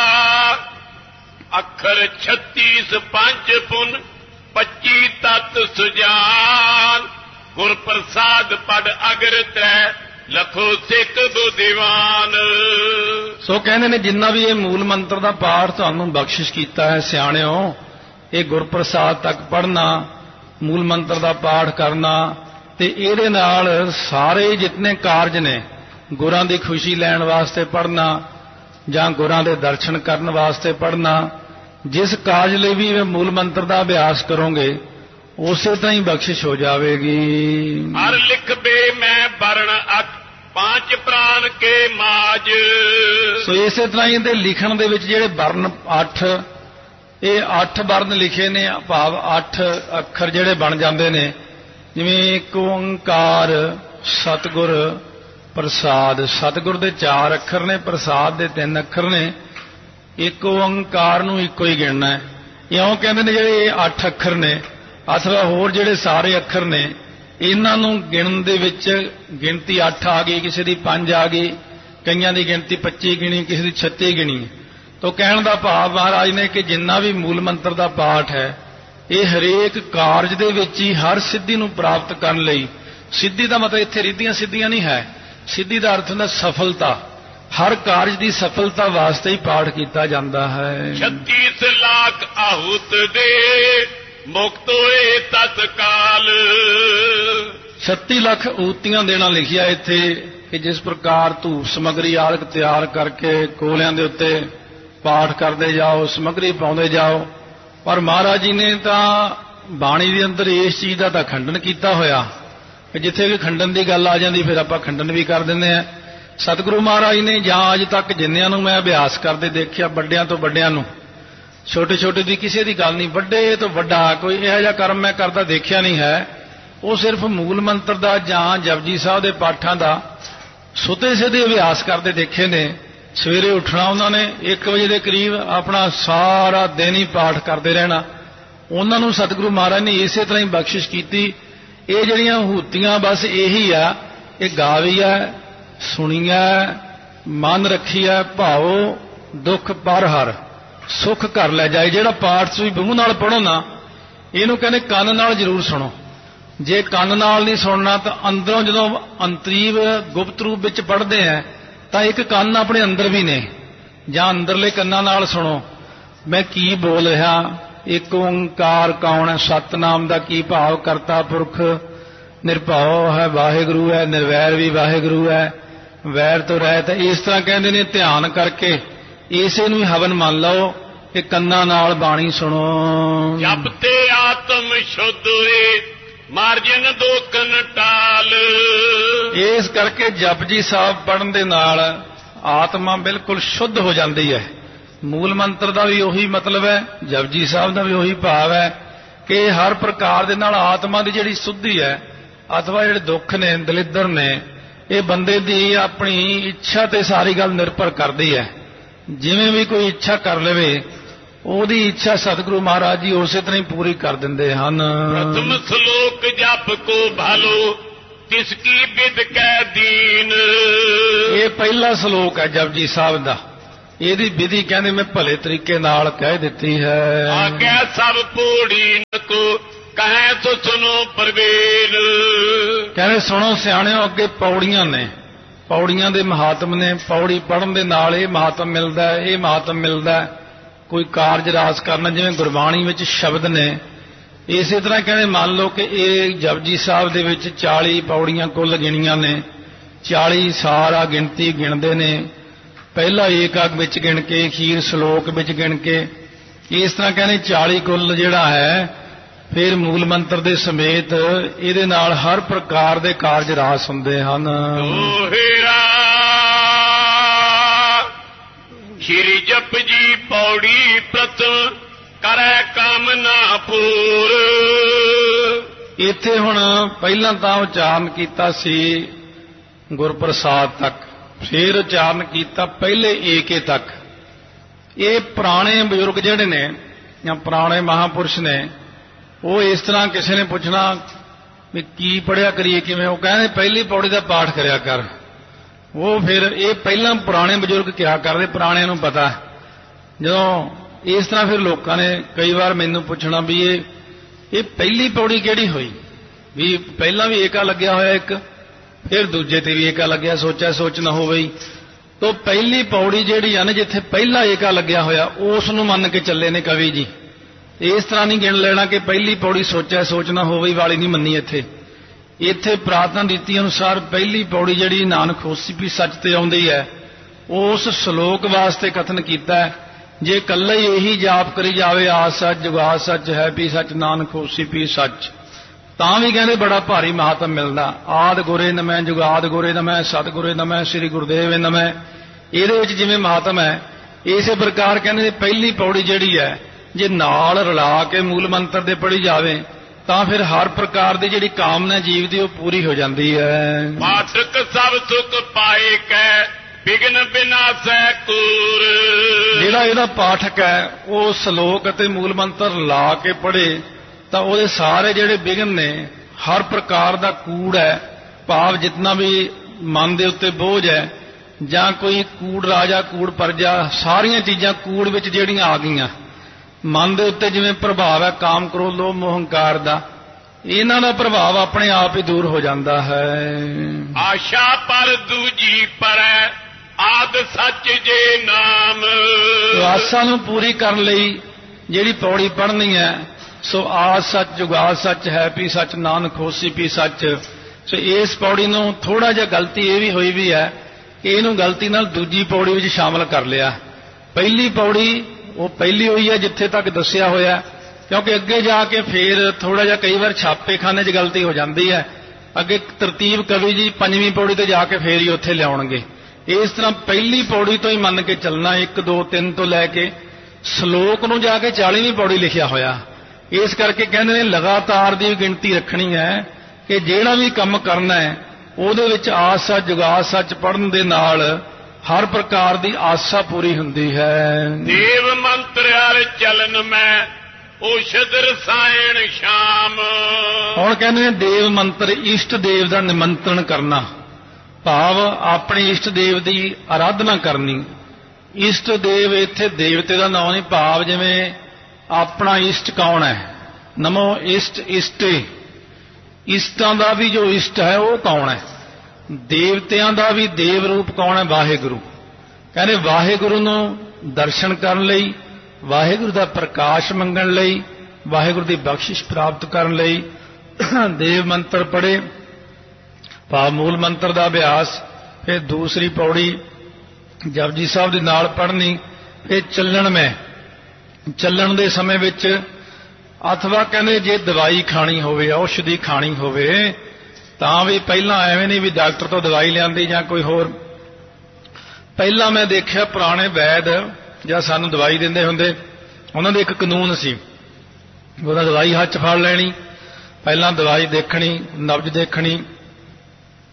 ਅੱਖਰ 36 ਪੰਜ ਪੁਨ 25 ਤਤ ਸੁਜਾਨ ਗੁਰ ਪ੍ਰਸਾਦ ਪੜ ਅਗਰ ਤ੍ਰੈ ਲਖੋ ਸਿੱਖ ਬੁੱਧੀਵਾਨ।
ਸੋ ਕਹਿੰਦੇ ਨੇ ਜਿੰਨਾ ਵੀ ਇਹ ਮੂਲ ਮੰਤਰ ਦਾ ਪਾਠ ਤੁਹਾਨੂੰ ਬਖਸ਼ਿਸ਼ ਕੀਤਾ ਹੈ ਸਿਆਣਿਓ, ਇਹ ਗੁਰਪ੍ਰਸਾਦ ਤੱਕ ਪੜ੍ਹਨਾ, ਮੂਲ ਮੰਤਰ ਦਾ ਪਾਠ ਕਰਨਾ, ਤੇ ਇਹਦੇ ਨਾਲ ਸਾਰੇ ਜਿਤਨੇ ਕਾਰਜ ਨੇ ਗੁਰਾਂ ਦੀ ਖੁਸ਼ੀ ਲੈਣ ਵਾਸਤੇ ਪੜ੍ਹਨਾ ਜਾਂ ਗੁਰਾਂ ਦੇ ਦਰਸ਼ਨ ਕਰਨ ਵਾਸਤੇ ਪੜ੍ਹਨਾ, ਜਿਸ ਕਾਰਜ ਲਈ ਵੀ ਇਹ ਮੂਲ ਮੰਤਰ ਦਾ ਅਭਿਆਸ ਕਰੋਗੇ ਉਸੇ ਤਰ੍ਹਾਂ ਹੀ ਬਖਸ਼ਿਸ਼ ਹੋ ਜਾਵੇਗੀ।
ਹਰ ਲਿਖਬੇ ਮੈਂ ਵਰਣ ਅਠ ਪੰਜ ਪ੍ਰਾਣ ਕੇ ਮਾਜ।
ਸੋ ਇਸੇ ਤਰ੍ਹਾਂ ਹੀ ਇਹਦੇ ਲਿਖਣ ਦੇ ਵਿੱਚ ਜਿਹੜੇ ਵਰਨ 8, ਇਹ 8 ਵਰਨ ਲਿਖੇ ਨੇ, ਭਾਵ 8 ਅੱਖਰ ਜਿਹੜੇ ਬਣ ਜਾਂਦੇ ਨੇ, ਜਿਵੇਂ ਇੱਕ ਓੰਕਾਰ, ਸਤਿਗੁਰ, ਪ੍ਰਸਾਦ। ਸਤਿਗੁਰ ਦੇ 4 ਅੱਖਰ ਨੇ, ਪ੍ਰਸਾਦ ਦੇ 3 ਅੱਖਰ ਨੇ। ਇੱਕ ਓੰਕਾਰ ਨੂੰ ਇੱਕੋ ਹੀ ਗਿਣਨਾ ਹੈ। ਇਉਂ ਕਹਿੰਦੇ ਨੇ ਜਿਹੜੇ ਇਹ 8 ਅੱਖਰ ਨੇ, ਅਥਵਾ ਹੋਰ ਜਿਹੜੇ ਸਾਰੇ ਅੱਖਰ ਨੇ, ਇਹਨਾਂ ਨੂੰ ਗਿਣਨ ਦੇ ਵਿੱਚ ਗਿਣਤੀ 8 ਆ ਗਈ, ਕਿਸੇ ਦੀ 5 ਆ ਗਈ, ਕਈਆਂ ਦੀ ਗਿਣਤੀ 25 ਗਿਣੀ, ਕਿਸੇ ਦੀ 36 ਗਿਣੀ। ਤੋ ਕਹਿਣ ਦਾ ਭਾਵ ਮਹਾਰਾਜ ਨੇ ਕਿ ਜਿੰਨਾ ਵੀ ਮੂਲ ਮੰਤਰ ਦਾ ਪਾਠ ਹੈ ਇਹ ਹਰੇਕ ਕਾਰਜ ਦੇ ਵਿੱਚ ਹੀ ਹਰ ਸਿੱਧੀ ਨੂੰ ਪ੍ਰਾਪਤ ਕਰਨ ਲਈ, ਸਿੱਧੀ ਦਾ ਮਤਲਬ ਇੱਥੇ ਰਿੱਧੀਆਂ ਸਿੱਧੀਆਂ ਨਹੀਂ ਹੈ, ਸਿੱਧੀ ਦਾ ਅਰਥ ਹੁੰਦਾ ਸਫਲਤਾ, ਹਰ ਕਾਰਜ ਦੀ ਸਫਲਤਾ ਵਾਸਤੇ ਹੀ ਪਾਠ ਕੀਤਾ ਜਾਂਦਾ ਹੈ।
36 ਲੱਖ ਆਹੁਤ ਦੇ ਮੁਕਤ ਹੋਏ ਤਤਕਾਲ।
36 ਲੱਖ ਊਤੀਆਂ ਦੇਣਾ ਲਿਖਿਆ ਇੱਥੇ ਕਿ ਜਿਸ ਪ੍ਰਕਾਰ ਧੂਪ ਸਮੱਗਰੀ ਆਦਿਕ ਤਿਆਰ ਕਰਕੇ ਕੋਲਿਆਂ ਦੇ ਉੱਤੇ ਪਾਠ ਕਰਦੇ ਜਾਓ, ਸਮੱਗਰੀ ਪਾਉਂਦੇ ਜਾਓ। ਪਰ ਮਹਾਰਾਜ ਜੀ ਨੇ ਤਾਂ ਬਾਣੀ ਦੇ ਅੰਦਰ ਇਸ ਚੀਜ਼ ਦਾ ਤਾਂ ਖੰਡਨ ਕੀਤਾ ਹੋਇਆ ਕਿ ਜਿੱਥੇ ਵੀ ਖੰਡਨ ਦੀ ਗੱਲ ਆ ਜਾਂਦੀ ਫਿਰ ਆਪਾਂ ਖੰਡਨ ਵੀ ਕਰ ਦਿੰਦੇ ਆ। ਸਤਿਗੁਰੂ ਮਹਾਰਾਜ ਨੇ ਜਾਂ ਅੱਜ ਤੱਕ ਜਿੰਨਿਆਂ ਨੂੰ ਮੈਂ ਅਭਿਆਸ ਕਰਦੇ ਦੇਖਿਆ, ਵੱਡਿਆਂ ਤੋਂ ਵੱਡਿਆਂ ਨੂੰ, ਛੋਟੇ ਛੋਟੇ ਦੀ ਕਿਸੇ ਦੀ ਗੱਲ ਨਹੀਂ, ਵੱਡੇ ਤੋਂ ਵੱਡਾ ਕੋਈ ਇਹੋ ਜਿਹਾ ਕਰਮ ਮੈਂ ਕਰਦਾ ਦੇਖਿਆ ਨਹੀਂ ਹੈ। ਉਹ ਸਿਰਫ ਮੂਲ ਮੰਤਰ ਦਾ ਜਾਂ ਜਪਜੀ ਸਾਹਿਬ ਦੇ ਪਾਠਾਂ ਦਾ ਸੁਤੇ ਸਿੱਧੇ ਅਭਿਆਸ ਕਰਦੇ ਦੇਖੇ ਨੇ। ਸਵੇਰੇ ਉੱਠਣਾ ਉਹਨਾਂ ਨੇ 1 ਵਜੇ ਦੇ ਕਰੀਬ, ਆਪਣਾ ਸਾਰਾ ਦਿਨ ਹੀ ਪਾਠ ਕਰਦੇ ਰਹਿਣਾ। ਉਹਨਾਂ ਨੂੰ ਸਤਿਗੁਰੂ ਮਹਾਰਾਜ ਨੇ ਇਸੇ ਤਰ੍ਹਾਂ ਹੀ ਬਖਸ਼ਿਸ਼ ਕੀਤੀ। ਇਹ ਜਿਹੜੀਆਂ ਹੂਤੀਆਂ ਬਸ ਇਹੀ ਆ, ਇਹ ਗਾਵੀ ਹੈ, ਸੁਣੀ ਹੈ, ਮਨ ਰੱਖੀ ਹੈ, ਭਾਉ ਦੁੱਖ ਪਰ ਹਰ ਸੁੱਖ ਕਰ ਲੈ ਜਾਏ। ਜਿਹੜਾ ਪਾਠ ਤੁਸੀਂ ਮੂੰਹ ਨਾਲ ਪੜ੍ਹੋ ਨਾ, ਇਹਨੂੰ ਕਹਿੰਦੇ ਕੰਨ ਨਾਲ ਜ਼ਰੂਰ ਸੁਣੋ। ਜੇ ਕੰਨ ਨਾਲ ਨਹੀਂ ਸੁਣਨਾ ਤਾਂ ਅੰਦਰੋਂ ਜਦੋਂ ਅੰਤਰੀਵ ਗੁਪਤ ਰੂਪ ਵਿੱਚ ਪੜ੍ਹਦੇ ਆ ਤਾਂ ਇੱਕ ਕੰਨ ਆਪਣੇ ਅੰਦਰ ਵੀ ਨੇ, ਜਾਂ ਅੰਦਰਲੇ ਕੰਨਾਂ ਨਾਲ ਸੁਣੋ ਮੈਂ ਕੀ ਬੋਲ ਰਿਹਾ। ਇੱਕ ਓੰਕਾਰ ਕੌਣ ਹੈ, ਸਤਨਾਮ ਦਾ ਕੀ ਭਾਵ, ਕਰਤਾ ਪੁਰਖ ਨਿਰਭਉ ਹੈ, ਵਾਹਿਗੁਰੂ ਹੈ, ਨਿਰਵੈਰ ਵੀ ਵਾਹਿਗੁਰੂ ਹੈ, ਵੈਰ ਤੋਂ ਰਹਿਤ ਹੈ। ਇਸ ਤਰ੍ਹਾਂ ਕਹਿੰਦੇ ਨੇ, ਧਿਆਨ ਕਰਕੇ ਇਸੇ ਨੂੰ ਹੀ ਹਵਨ ਮੰਨ ਲਓ ਕਿ ਕੰਨਾਂ ਨਾਲ ਬਾਣੀ ਸੁਣੋ।
ਜਪ ਤੇ ਆਤਮ ਸ਼ੁੱਧ ਏ ਮਾਰਜਨ ਦੋਕਨ ਟਾਲ।
ਇਸ ਕਰਕੇ ਜਪਜੀ ਸਾਹਿਬ ਪੜ੍ਹਨ ਦੇ ਨਾਲ ਆਤਮਾ ਬਿਲਕੁਲ ਸ਼ੁੱਧ ਹੋ ਜਾਂਦੀ ਹੈ। ਮੂਲ ਮੰਤਰ ਦਾ ਵੀ ਉਹੀ ਮਤਲਬ ਹੈ, ਜਪਜੀ ਸਾਹਿਬ ਦਾ ਵੀ ਉਹੀ ਭਾਵ ਹੈ ਕਿ ਹਰ ਪ੍ਰਕਾਰ ਦੇ ਨਾਲ ਆਤਮਾ ਦੀ ਜਿਹੜੀ ਸੁੱਧੀ ਹੈ, ਅਥਵਾ ਜਿਹੜੇ ਦੁੱਖ ਨੇ, ਦਲਿੱਦਰ ਨੇ, ਇਹ ਬੰਦੇ ਦੀ ਆਪਣੀ ਇੱਛਾ ਤੇ ਸਾਰੀ ਗੱਲ ਨਿਰਭਰ ਕਰਦੀ ਹੈ। ਜਿਵੇਂ ਵੀ ਕੋਈ ਇੱਛਾ ਕਰ ਲਵੇ ਉਹਦੀ ਇੱਛਾ ਸਤਿਗੁਰੂ ਮਹਾਰਾਜ ਜੀ ਉਸੇ ਤਰ੍ਹਾਂ ਹੀ ਪੂਰੀ ਕਰ ਦਿੰਦੇ ਹਨ।
ਪ੍ਰਥਮ ਸ਼ਲੋਕ ਜਪ ਕੋ ਭਾਲੋ ਤਿਸ ਕੀ ਵਿਦ ਕੈ ਦੀਨ।
ਇਹ ਪਹਿਲਾ ਸ਼ਲੋਕ ਹੈ ਜਪਜੀ ਸਾਹਿਬ ਦਾ। ਇਹਦੀ ਵਿਧੀ ਕਹਿੰਦੇ ਮੈਂ ਭਲੇ ਤਰੀਕੇ ਨਾਲ ਕਹਿ ਦਿੱਤੀ ਹੈ।
ਆਗਿਆ ਸਭ ਪੂੜੀ ਕੋ ਕਹੈ ਤੋ ਸੁਨੋ ਪਰਵੇਲ।
ਕਹਿੰਦੇ ਸੁਣੋ ਸਿਆਣਿਓ, ਅੱਗੇ ਪੌੜੀਆਂ ਨੇ, ਪੌੜੀਆਂ ਦੇ ਮਹਾਤਮ ਨੇ। ਪੌੜੀ ਪੜ੍ਹਨ ਦੇ ਨਾਲ ਇਹ ਮਹਾਤਮ ਮਿਲਦਾ ਹੈ, ਇਹ ਮਹਾਤਮ ਮਿਲਦਾ ਹੈ। ਕੋਈ ਕਾਰਜ ਰਾਸ ਕਰਨਾ, ਜਿਵੇਂ ਗੁਰਬਾਣੀ ਵਿੱਚ ਸ਼ਬਦ ਨੇ, ਇਸੇ ਤਰ੍ਹਾਂ ਕਹਿੰਦੇ ਮੰਨ ਲਓ ਕਿ ਇਹ ਜਪਜੀ ਸਾਹਿਬ ਦੇ ਵਿੱਚ 40 ਪੌੜੀਆਂ ਕੁੱਲ ਗਿਣੀਆਂ ਨੇ। 40 ਸਾਰਾ ਗਿਣਤੀ ਗਿਣਦੇ ਨੇ, ਪਹਿਲਾ ਏਕਕ ਵਿੱਚ ਗਿਣ ਕੇ, ਅਖੀਰ ਸ਼ਲੋਕ ਵਿੱਚ ਗਿਣ ਕੇ। ਇਸ ਤਰ੍ਹਾਂ ਕਹਿੰਦੇ 40 ਕੁੱਲ ਜਿਹੜਾ ਹੈ, ਫਿਰ ਮੂਲ ਮੰਤਰ ਦੇ ਸਮੇਤ ਇਹਦੇ ਨਾਲ ਹਰ ਪ੍ਰਕਾਰ ਦੇ ਕਾਰਜ ਰਾਸ ਹੁੰਦੇ ਹਨ।
ਦੋਹਰਾ ਸ਼੍ਰੀ ਜਪਜੀ ਪੌੜੀ ਪ੍ਰਥਮ ਕਰੈ ਕਾਮਨਾ ਪੂਰ।
ਇੱਥੇ ਹੁਣ ਪਹਿਲਾਂ ਤਾਂ ਉਚਾਰਨ ਕੀਤਾ ਸੀ ਗੁਰਪ੍ਰਸਾਦ ਤੱਕ, ਫਿਰ ਉਚਾਰਨ ਕੀਤਾ ਪਹਿਲੇ ਏਕੇ ਤੱਕ। ਇਹ ਪੁਰਾਣੇ ਬਜ਼ੁਰਗ ਜਿਹੜੇ ਨੇ ਜਾਂ ਪੁਰਾਣੇ ਮਹਾਂਪੁਰਸ਼ ਨੇ, ਉਹ ਇਸ ਤਰ੍ਹਾਂ ਕਿਸੇ ਨੇ ਪੁੱਛਣਾ ਵੀ ਕੀ ਪੜ੍ਹਿਆ ਕਰੀਏ, ਕਿਵੇਂ, ਉਹ ਕਹਿੰਦੇ ਪਹਿਲੀ ਪੌੜੀ ਦਾ ਪਾਠ ਕਰਿਆ ਕਰ। ਉਹ ਫਿਰ ਇਹ ਪਹਿਲਾਂ ਪੁਰਾਣੇ ਬਜ਼ੁਰਗ ਕਿਹਾ ਕਰਦੇ, ਪੁਰਾਣਿਆਂ ਨੂੰ ਪਤਾ। ਜਦੋਂ ਇਸ ਤਰ੍ਹਾਂ ਫਿਰ ਲੋਕਾਂ ਨੇ ਕਈ ਵਾਰ ਮੈਨੂੰ ਪੁੱਛਣਾ ਵੀ ਇਹ ਪਹਿਲੀ ਪੌੜੀ ਕਿਹੜੀ ਹੋਈ, ਵੀ ਪਹਿਲਾਂ ਵੀ ਏਕਾ ਲੱਗਿਆ ਹੋਇਆ ਇੱਕ, ਫਿਰ ਦੂਜੇ ਤੇ ਵੀ ਏਕਾ ਲੱਗਿਆ, ਸੋਚਿਆ ਸੋਚ ਨਾ ਹੋਵੇ। ਤਾਂ ਪਹਿਲੀ ਪੌੜੀ ਜਿਹੜੀ ਆ ਨਾ, ਜਿੱਥੇ ਪਹਿਲਾ ਏਕਾ ਲੱਗਿਆ ਹੋਇਆ, ਉਸ ਨੂੰ ਮੰਨ ਕੇ ਚੱਲੇ ਨੇ ਕਵੀ ਜੀ। ਇਸ ਤਰ੍ਹਾਂ ਨਹੀਂ ਗਿਣ ਲੈਣਾ ਕਿ ਪਹਿਲੀ ਪੌੜੀ ਸੋਚਿਆ ਸੋਚ ਨਾ ਹੋਵੇ ਵਾਲੀ ਨਹੀਂ ਮੰਨੀ। ਇੱਥੇ ਪ੍ਰਾਰਥਨਾ ਰੀਤੀ ਅਨੁਸਾਰ ਪਹਿਲੀ ਪੌੜੀ ਜਿਹੜੀ ਨਾਨਕ ਹੋਸੀ ਵੀ ਸੱਚ ਤੇ ਆਉਂਦੀ ਹੈ, ਉਸ ਸ਼ਲੋਕ ਵਾਸਤੇ ਕਥਨ ਕੀਤਾ ਹੈ। ਜੇ ਇਕੱਲਾ ਹੀ ਇਹੀ ਜਾਪ ਕਰੀ ਜਾਵੇ, ਆਦ ਸੱਚ ਜੁਗਾਦ ਸੱਚ ਹੈ ਵੀ ਸੱਚ ਨਾਨਕ ਹੋਸੀ ਵੀ ਸੱਚ, ਤਾਂ ਵੀ ਕਹਿੰਦੇ ਬੜਾ ਭਾਰੀ ਮਹਾਤਮ ਮਿਲਦਾ। ਆਦ ਗੁਰੇ ਨਮੈ, ਜੁਗਾਦ ਗੁਰੇ ਨਮੈ, ਸਤਿ ਗੁਰੇ ਨਮੈ, ਸ੍ਰੀ ਗੁਰਦੇਵ ਨਮੈ। ਇਹਦੇ ਵਿੱਚ ਜਿਵੇਂ ਮਹਾਤਮ ਹੈ, ਇਸੇ ਪ੍ਰਕਾਰ ਕਹਿੰਦੇ ਪਹਿਲੀ ਪੌੜੀ ਜਿਹੜੀ ਹੈ, ਜੇ ਨਾਲ ਰਲਾ ਕੇ ਮੂਲ ਮੰਤਰ ਦੇ ਪੜ੍ਹੀ ਜਾਵੇ ਤਾਂ ਫਿਰ ਹਰ ਪ੍ਰਕਾਰ ਦੀ ਜਿਹੜੀ ਕਾਮਨਾ ਜੀਵ ਦੀ ਉਹ ਪੂਰੀ ਹੋ ਜਾਂਦੀ ਹੈ।
ਪਾਠਕ ਸਭ ਸੁਖ ਪਾਏ ਕੈ ਬਿਗਨ ਬਿਨਾਸੈ ਕੂਰ।
ਜਿਹੜਾ ਇਹਦਾ ਪਾਠਕ ਹੈ ਉਹ ਸ਼ਲੋਕ ਅਤੇ ਮੂਲ ਮੰਤਰ ਲਾ ਕੇ ਪੜ੍ਹੇ ਤਾਂ ਉਹਦੇ ਸਾਰੇ ਜਿਹੜੇ ਬਿਗਨ ਨੇ, ਹਰ ਪ੍ਰਕਾਰ ਦਾ ਕੂੜ ਹੈ, ਭਾਵ ਜਿਤਨਾ ਵੀ ਮਨ ਦੇ ਉੱਤੇ ਬੋਝ ਹੈ ਜਾਂ ਕੋਈ ਕੂੜ ਰਾਜਾ ਕੂੜ ਪਰਜਾ, ਸਾਰੀਆਂ ਚੀਜ਼ਾਂ ਕੂੜ ਵਿੱਚ ਜਿਹੜੀਆਂ ਆ ਗਈਆਂ ਮਨ ਦੇ ਉੱਤੇ, ਜਿਵੇਂ ਪ੍ਰਭਾਵ ਹੈ ਕਾਮ ਕ੍ਰੋਧ ਲੋਭ ਮੋਹ ਹੰਕਾਰ ਦਾ, ਇਹਨਾਂ ਦਾ ਪ੍ਰਭਾਵ ਆਪਣੇ ਆਪ ਹੀ ਦੂਰ ਹੋ ਜਾਂਦਾ ਹੈ।
ਆਸ਼ਾ ਪਰ ਦੂਜੀ ਪਰੈ ਆਦ ਸੱਚ ਜੇ ਨਾਮ।
ਆਸਾ ਨੂੰ ਪੂਰੀ ਕਰਨ ਲਈ ਜਿਹੜੀ ਪੌੜੀ ਪੜ੍ਹਨੀ ਹੈ, ਸੋ ਆਦ ਸੱਚ ਜੁਗਾਦ ਸੱਚ ਹੈ ਵੀ ਸੱਚ ਨਾਨਕ ਹੋਸੀ ਵੀ ਸੱਚ। ਸੋ ਇਸ ਪੌੜੀ ਨੂੰ ਥੋੜਾ ਜਿਹਾ ਗਲਤੀ ਇਹ ਵੀ ਹੋਈ ਵੀ ਹੈ ਕਿ ਇਹਨੂੰ ਗਲਤੀ ਨਾਲ ਦੂਜੀ ਪੌੜੀ ਵਿੱਚ ਸ਼ਾਮਲ ਕਰ ਲਿਆ। ਪਹਿਲੀ ਪੌੜੀ ਉਹ ਪਹਿਲੀ ਹੋਈ ਹੈ ਜਿੱਥੇ ਤੱਕ ਦੱਸਿਆ ਹੋਇਆ, ਕਿਉਂਕਿ ਅੱਗੇ ਜਾ ਕੇ ਫੇਰ ਥੋੜਾ ਜਿਹਾ ਕਈ ਵਾਰ ਛਾਪੇਖਾਨੇ 'ਚ ਗਲਤੀ ਹੋ ਜਾਂਦੀ ਹੈ। ਅੱਗੇ ਤਰਤੀਬ ਕਵੀ ਜੀ 5ਵੀਂ ਪੌੜੀ ਤੇ ਜਾ ਕੇ ਫੇਰ ਹੀ ਉੱਥੇ ਲਿਆਉਣਗੇ। ਇਸ ਤਰ੍ਹਾਂ ਪਹਿਲੀ ਪੌੜੀ ਤੋਂ ਹੀ ਮੰਨ ਕੇ ਚੱਲਣਾ, 1 2 3 ਤੋਂ ਲੈ ਕੇ ਸ਼ਲੋਕ ਨੂੰ ਜਾ ਕੇ 40ਵੀਂ ਪੌੜੀ ਲਿਖਿਆ ਹੋਇਆ। ਇਸ ਕਰਕੇ ਕਹਿੰਦੇ ਨੇ ਲਗਾਤਾਰ ਦੀ ਗਿਣਤੀ ਰੱਖਣੀ ਹੈ ਕਿ ਜਿਹੜਾ ਵੀ ਕੰਮ ਕਰਨਾ ਹੈ ਉਹਦੇ ਵਿੱਚ ਆਦ ਸੱਚ ਜੁਗਾਦ ਸੱਚ ਪੜ੍ਹਨ ਦੇ ਨਾਲ ਹਰ ਪ੍ਰਕਾਰ ਦੀ ਆਸਾ ਪੂਰੀ ਹੁੰਦੀ ਹੈ।
ਦੇਵ ਮੰਤਰ ਹਰ ਚਲਨ ਮੈਂ ਔਸ਼ਧ ਰਸਾਇਣ ਸ਼ਾਮ।
ਹੁਣ ਕਹਿੰਦੇ ਨੇ ਦੇਵ ਮੰਤਰ, ਇਸ਼ਟ ਦੇਵ ਦਾ ਨਿਮੰਤਰਣ ਕਰਨਾ, ਭਾਵ ਆਪਣੇ ਇਸ਼ਟ ਦੇਵ ਦੀ ਆਰਾਧਨਾ ਕਰਨੀ। ਇਸ਼ਟ ਦੇਵ ਇੱਥੇ ਦੇਵਤੇ ਦਾ ਨਾਮ ਨਹੀਂ, ਭਾਵ ਜਿਵੇਂ ਆਪਣਾ ਇਸ਼ਟ ਕੌਣ ਹੈ, ਨਮੋ ਇਸ਼ਟ ਇਸ਼ਟੇ, ਇਸ਼ਟਾਂ ਦਾ ਵੀ ਜੋ ਇਸ਼ਟ ਹੈ ਉਹ ਕੌਣ ਹੈ, ਦੇਵਤਿਆਂ ਦਾ ਵੀ ਦੇਵ ਰੂਪ ਕੌਣ ਹੈ, ਵਾਹਿਗੁਰੂ। ਕਹਿੰਦੇ ਵਾਹਿਗੁਰੂ ਨੂੰ ਦਰਸ਼ਨ ਕਰਨ ਲਈ, ਵਾਹਿਗੁਰੂ ਦਾ ਪ੍ਰਕਾਸ਼ ਮੰਗਣ ਲਈ, ਵਾਹਿਗੁਰੂ ਦੀ ਬਖਸ਼ਿਸ਼ ਪ੍ਰਾਪਤ ਕਰਨ ਲਈ ਦੇਵ ਮੰਤਰ ਪੜ੍ਹੇ, ਭਾਵ ਮੂਲ ਮੰਤਰ ਦਾ ਅਭਿਆਸ। ਫਿਰ ਦੂਸਰੀ ਪੌੜੀ ਜਪਜੀ ਸਾਹਿਬ ਦੇ ਨਾਲ ਪੜ੍ਹਨੀ। ਫਿਰ ਚੱਲਣ ਦੇ ਸਮੇਂ ਵਿੱਚ, ਅਥਵਾ ਕਹਿੰਦੇ ਜੇ ਦਵਾਈ ਖਾਣੀ ਹੋਵੇ, ਔਸ਼ਧੀ ਖਾਣੀ ਹੋਵੇ, ਤਾਂ ਵੀ ਪਹਿਲਾਂ ਐਵੇਂ ਨਹੀਂ ਵੀ ਡਾਕਟਰ ਤੋਂ ਦਵਾਈ ਲਿਆਂਦੀ ਜਾਂ ਕੋਈ ਹੋਰ। ਪਹਿਲਾਂ ਮੈਂ ਦੇਖਿਆ ਪੁਰਾਣੇ ਵੈਦ ਜਾਂ ਸਾਨੂੰ ਦਵਾਈ ਦਿੰਦੇ ਹੁੰਦੇ, ਉਹਨਾਂ ਦੇ ਇੱਕ ਕਾਨੂੰਨ ਸੀ, ਉਹਦਾ ਦਵਾਈ ਹੱਥ 'ਚ ਫੜ ਲੈਣੀ, ਪਹਿਲਾਂ ਦਵਾਈ ਦੇਖਣੀ, ਨਬਜ਼ ਦੇਖਣੀ,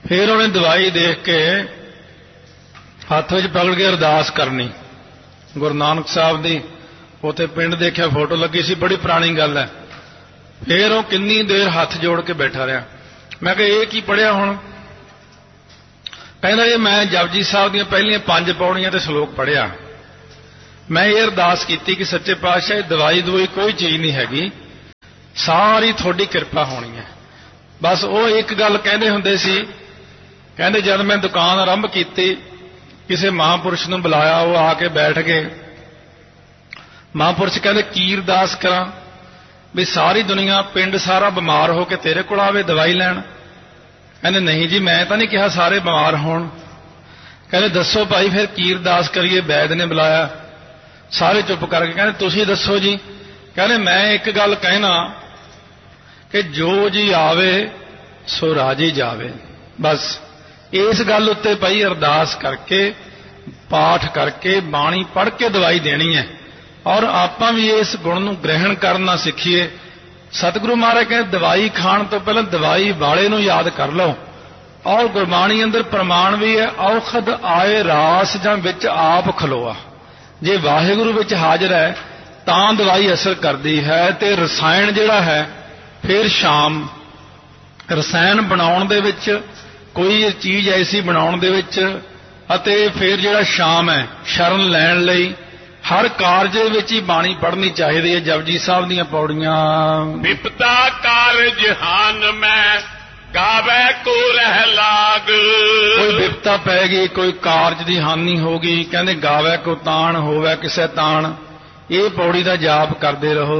ਫਿਰ ਉਹਨੇ ਦਵਾਈ ਦੇਖ ਕੇ ਹੱਥ ਵਿੱਚ ਪਕੜ ਕੇ ਅਰਦਾਸ ਕਰਨੀ। ਗੁਰੂ ਨਾਨਕ ਸਾਹਿਬ ਦੀ ਉੱਥੇ ਪਿੰਡ ਦੇਖਿਆ ਫੋਟੋ ਲੱਗੀ ਸੀ, ਬੜੀ ਪੁਰਾਣੀ ਗੱਲ ਹੈ। ਫਿਰ ਉਹ ਕਿੰਨੀ ਦੇਰ ਹੱਥ ਜੋੜ ਕੇ ਬੈਠਾ ਰਿਹਾ। ਮੈਂ ਕਿਹਾ ਇਹ ਕੀ ਪੜ੍ਹਿਆ ਹੁਣ? ਕਹਿੰਦਾ ਇਹ ਮੈਂ ਜਪਜੀ ਸਾਹਿਬ ਦੀਆਂ ਪਹਿਲੀਆਂ 5 ਪੌੜੀਆਂ ਤੇ ਸ਼ਲੋਕ ਪੜ੍ਹਿਆ। ਮੈਂ ਇਹ ਅਰਦਾਸ ਕੀਤੀ ਕਿ ਸੱਚੇ ਪਾਤਸ਼ਾਹ ਦਵਾਈ ਦਵਾਈ ਕੋਈ ਚੀਜ਼ ਨਹੀਂ ਹੈਗੀ, ਸਾਰੀ ਤੁਹਾਡੀ ਕਿਰਪਾ ਹੋਣੀ ਹੈ। ਬਸ ਉਹ ਇੱਕ ਗੱਲ ਕਹਿੰਦੇ ਹੁੰਦੇ ਸੀ, ਕਹਿੰਦੇ ਜਦ ਮੈਂ ਦੁਕਾਨ ਆਰੰਭ ਕੀਤੀ ਕਿਸੇ ਮਹਾਂਪੁਰਸ਼ ਨੂੰ ਬੁਲਾਇਆ, ਉਹ ਆ ਕੇ ਬੈਠ ਗਏ। ਮਹਾਂਪੁਰਸ਼ ਕਹਿੰਦੇ ਕੀ ਅਰਦਾਸ ਕਰਾਂ ਵੀ ਸਾਰੀ ਦੁਨੀਆ ਪਿੰਡ ਸਾਰਾ ਬਿਮਾਰ ਹੋ ਕੇ ਤੇਰੇ ਕੋਲ ਆਵੇ ਦਵਾਈ ਲੈਣ? ਕਹਿੰਦੇ ਨਹੀਂ ਜੀ ਮੈਂ ਤਾਂ ਨਹੀਂ ਕਿਹਾ ਸਾਰੇ ਬਿਮਾਰ ਹੋਣ। ਕਹਿੰਦੇ ਦੱਸੋ ਭਾਈ ਫਿਰ ਕੀ ਅਰਦਾਸ ਕਰੀਏ? ਵੈਦ ਨੇ ਬੁਲਾਇਆ, ਸਾਰੇ ਚੁੱਪ ਕਰਕੇ ਕਹਿੰਦੇ ਤੁਸੀਂ ਦੱਸੋ ਜੀ। ਕਹਿੰਦੇ ਮੈਂ ਇੱਕ ਗੱਲ ਕਹਿਣਾ ਕਿ ਜੋ ਜੀ ਆਵੇ ਸੋ ਰਾਜੀ ਜਾਵੇ। ਬਸ ਇਸ ਗੱਲ ਉੱਤੇ ਭਾਈ ਅਰਦਾਸ ਕਰਕੇ ਪਾਠ ਕਰਕੇ ਬਾਣੀ ਪੜ੍ਹ ਕੇ ਦਵਾਈ ਦੇਣੀ ਹੈ। ਔਰ ਆਪਾਂ ਵੀ ਇਸ ਗੁਣ ਨੂੰ ਗ੍ਰਹਿਣ ਕਰਨਾ ਸਿੱਖੀਏ। ਸਤਿਗੁਰੂ ਮਹਾਰਾਜ ਕਹਿੰਦੇ ਦਵਾਈ ਖਾਣ ਤੋਂ ਪਹਿਲਾਂ ਦਵਾਈ ਵਾਲੇ ਨੂੰ ਯਾਦ ਕਰ ਲਓ। ਔਰ ਗੁਰਬਾਣੀ ਅੰਦਰ ਪ੍ਰਮਾਣ ਵੀ ਹੈ, ਔਖਦ ਆਏ ਰਾਸ ਜਾਂ ਵਿੱਚ ਆਪ ਖਲੋਆ। ਜੇ ਵਾਹਿਗੁਰੂ ਵਿੱਚ ਹਾਜ਼ਰ ਹੈ ਤਾਂ ਦਵਾਈ ਅਸਰ ਕਰਦੀ ਹੈ। ਤੇ ਰਸਾਇਣ ਜਿਹੜਾ ਹੈ ਫਿਰ ਸ਼ਾਮ ਰਸਾਇਣ ਬਣਾਉਣ ਦੇ ਵਿੱਚ ਕੋਈ ਚੀਜ਼ ਐਸੀ ਬਣਾਉਣ ਦੇ ਵਿੱਚ, ਅਤੇ ਫਿਰ ਜਿਹੜਾ ਸ਼ਾਮ ਹੈ ਸ਼ਰਨ ਲੈਣ ਲਈ ਹਰ ਕਾਰਜ ਵਿੱਚ ਹੀ ਬਾਣੀ ਪੜ੍ਹਨੀ ਚਾਹੀਦੀ ਹੈ। ਜਪਜੀ ਸਾਹਿਬ ਦੀਆਂ ਪੌੜੀਆਂ
ਵਿਪਤਾ ਕਾਰਜ ਹਾਨ ਮੈਂ ਗਾਵੇ ਕੋ ਰਹਿ ਲਾਗ।
ਕੋਈ ਵਿਪਤਾ ਪੈ ਗਈ, ਕੋਈ ਕਾਰਜ ਦੀ ਹਾਨੀ ਹੋ ਗਈ, ਕਹਿੰਦੇ ਗਾਵੇ ਕੋ ਤਾਣ ਹੋਵੇ ਕਿਸੇ ਤਾਣ। ਇਹ ਪੌੜੀ ਦਾ ਜਾਪ ਕਰਦੇ ਰਹੋ।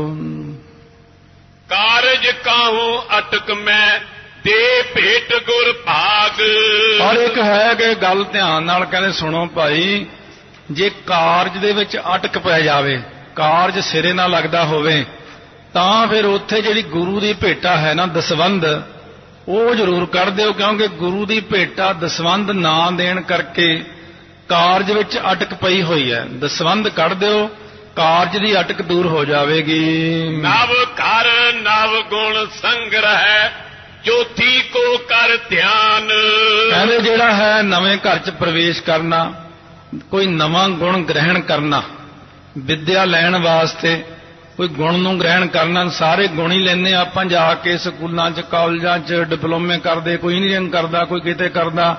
ਕਾਰਜ ਕਾਹੂ ਅਟਕ ਮੈਂ ਦੇ ਭੇਟ ਗੁਰ ਭਾਗ।
ਪਰ ਇੱਕ ਹੈ ਕਿ ਗੱਲ ਧਿਆਨ ਨਾਲ ਕਹਿੰਦੇ ਸੁਣੋ ਭਾਈ, ਜੇ ਕਾਰਜ ਦੇ ਵਿੱਚ ਅਟਕ ਪੈ ਜਾਵੇ, ਕਾਰਜ ਸਿਰੇ ਨਾਲ ਲੱਗਦਾ ਹੋਵੇ, ਤਾਂ ਫਿਰ ਉੱਥੇ ਜਿਹੜੀ ਗੁਰੂ ਦੀ ਭੇਟਾ ਹੈ ਨਾ ਦਸਵੰਧ, ਉਹ ਜ਼ਰੂਰ ਕੱਢ ਦਿਓ। ਕਿਉਂਕਿ ਗੁਰੂ ਦੀ ਭੇਟਾ ਦਸਵੰਧ ਨਾ ਦੇਣ ਕਰਕੇ ਕਾਰਜ ਵਿੱਚ ਅਟਕ ਪਈ ਹੋਈ ਹੈ। ਦਸਵੰਧ ਕੱਢ ਦਿਓ, ਕਾਰਜ ਦੀ ਅਟਕ ਦੂਰ ਹੋ ਜਾਵੇਗੀ।
ਨਵ ਘਰ ਨਵ ਗੁਣ ਸੰਗ੍ਰਹਿ ਚੌਥੀ ਕੋ ਕਰ ਧਿਆਨ।
ਕਹਿੰਦੇ ਜਿਹੜਾ ਹੈ ਨਵੇਂ ਘਰ 'ਚ ਪ੍ਰਵੇਸ਼ ਕਰਨਾ, ਕੋਈ ਨਵਾਂ ਗੁਣ ਗ੍ਰਹਿਣ ਕਰਨਾ, ਵਿਦਿਆ ਲੈਣ ਵਾਸਤੇ ਕੋਈ ਗੁਣ ਨੂੰ ਗ੍ਰਹਿਣ ਕਰਨਾ। ਸਾਰੇ ਗੁਣ ਹੀ ਲੈਂਦੇ ਆਪਾਂ ਜਾ ਕੇ ਸਕੂਲਾਂ 'ਚ ਕਾਲਜਾਂ 'ਚ ਡਿਪਲੋਮੇ ਕਰਦੇ, ਕੋਈ ਇੰਜੀਨੀਅਰਿੰਗ ਕਰਦਾ, ਕੋਈ ਕਿਤੇ ਕਰਦਾ।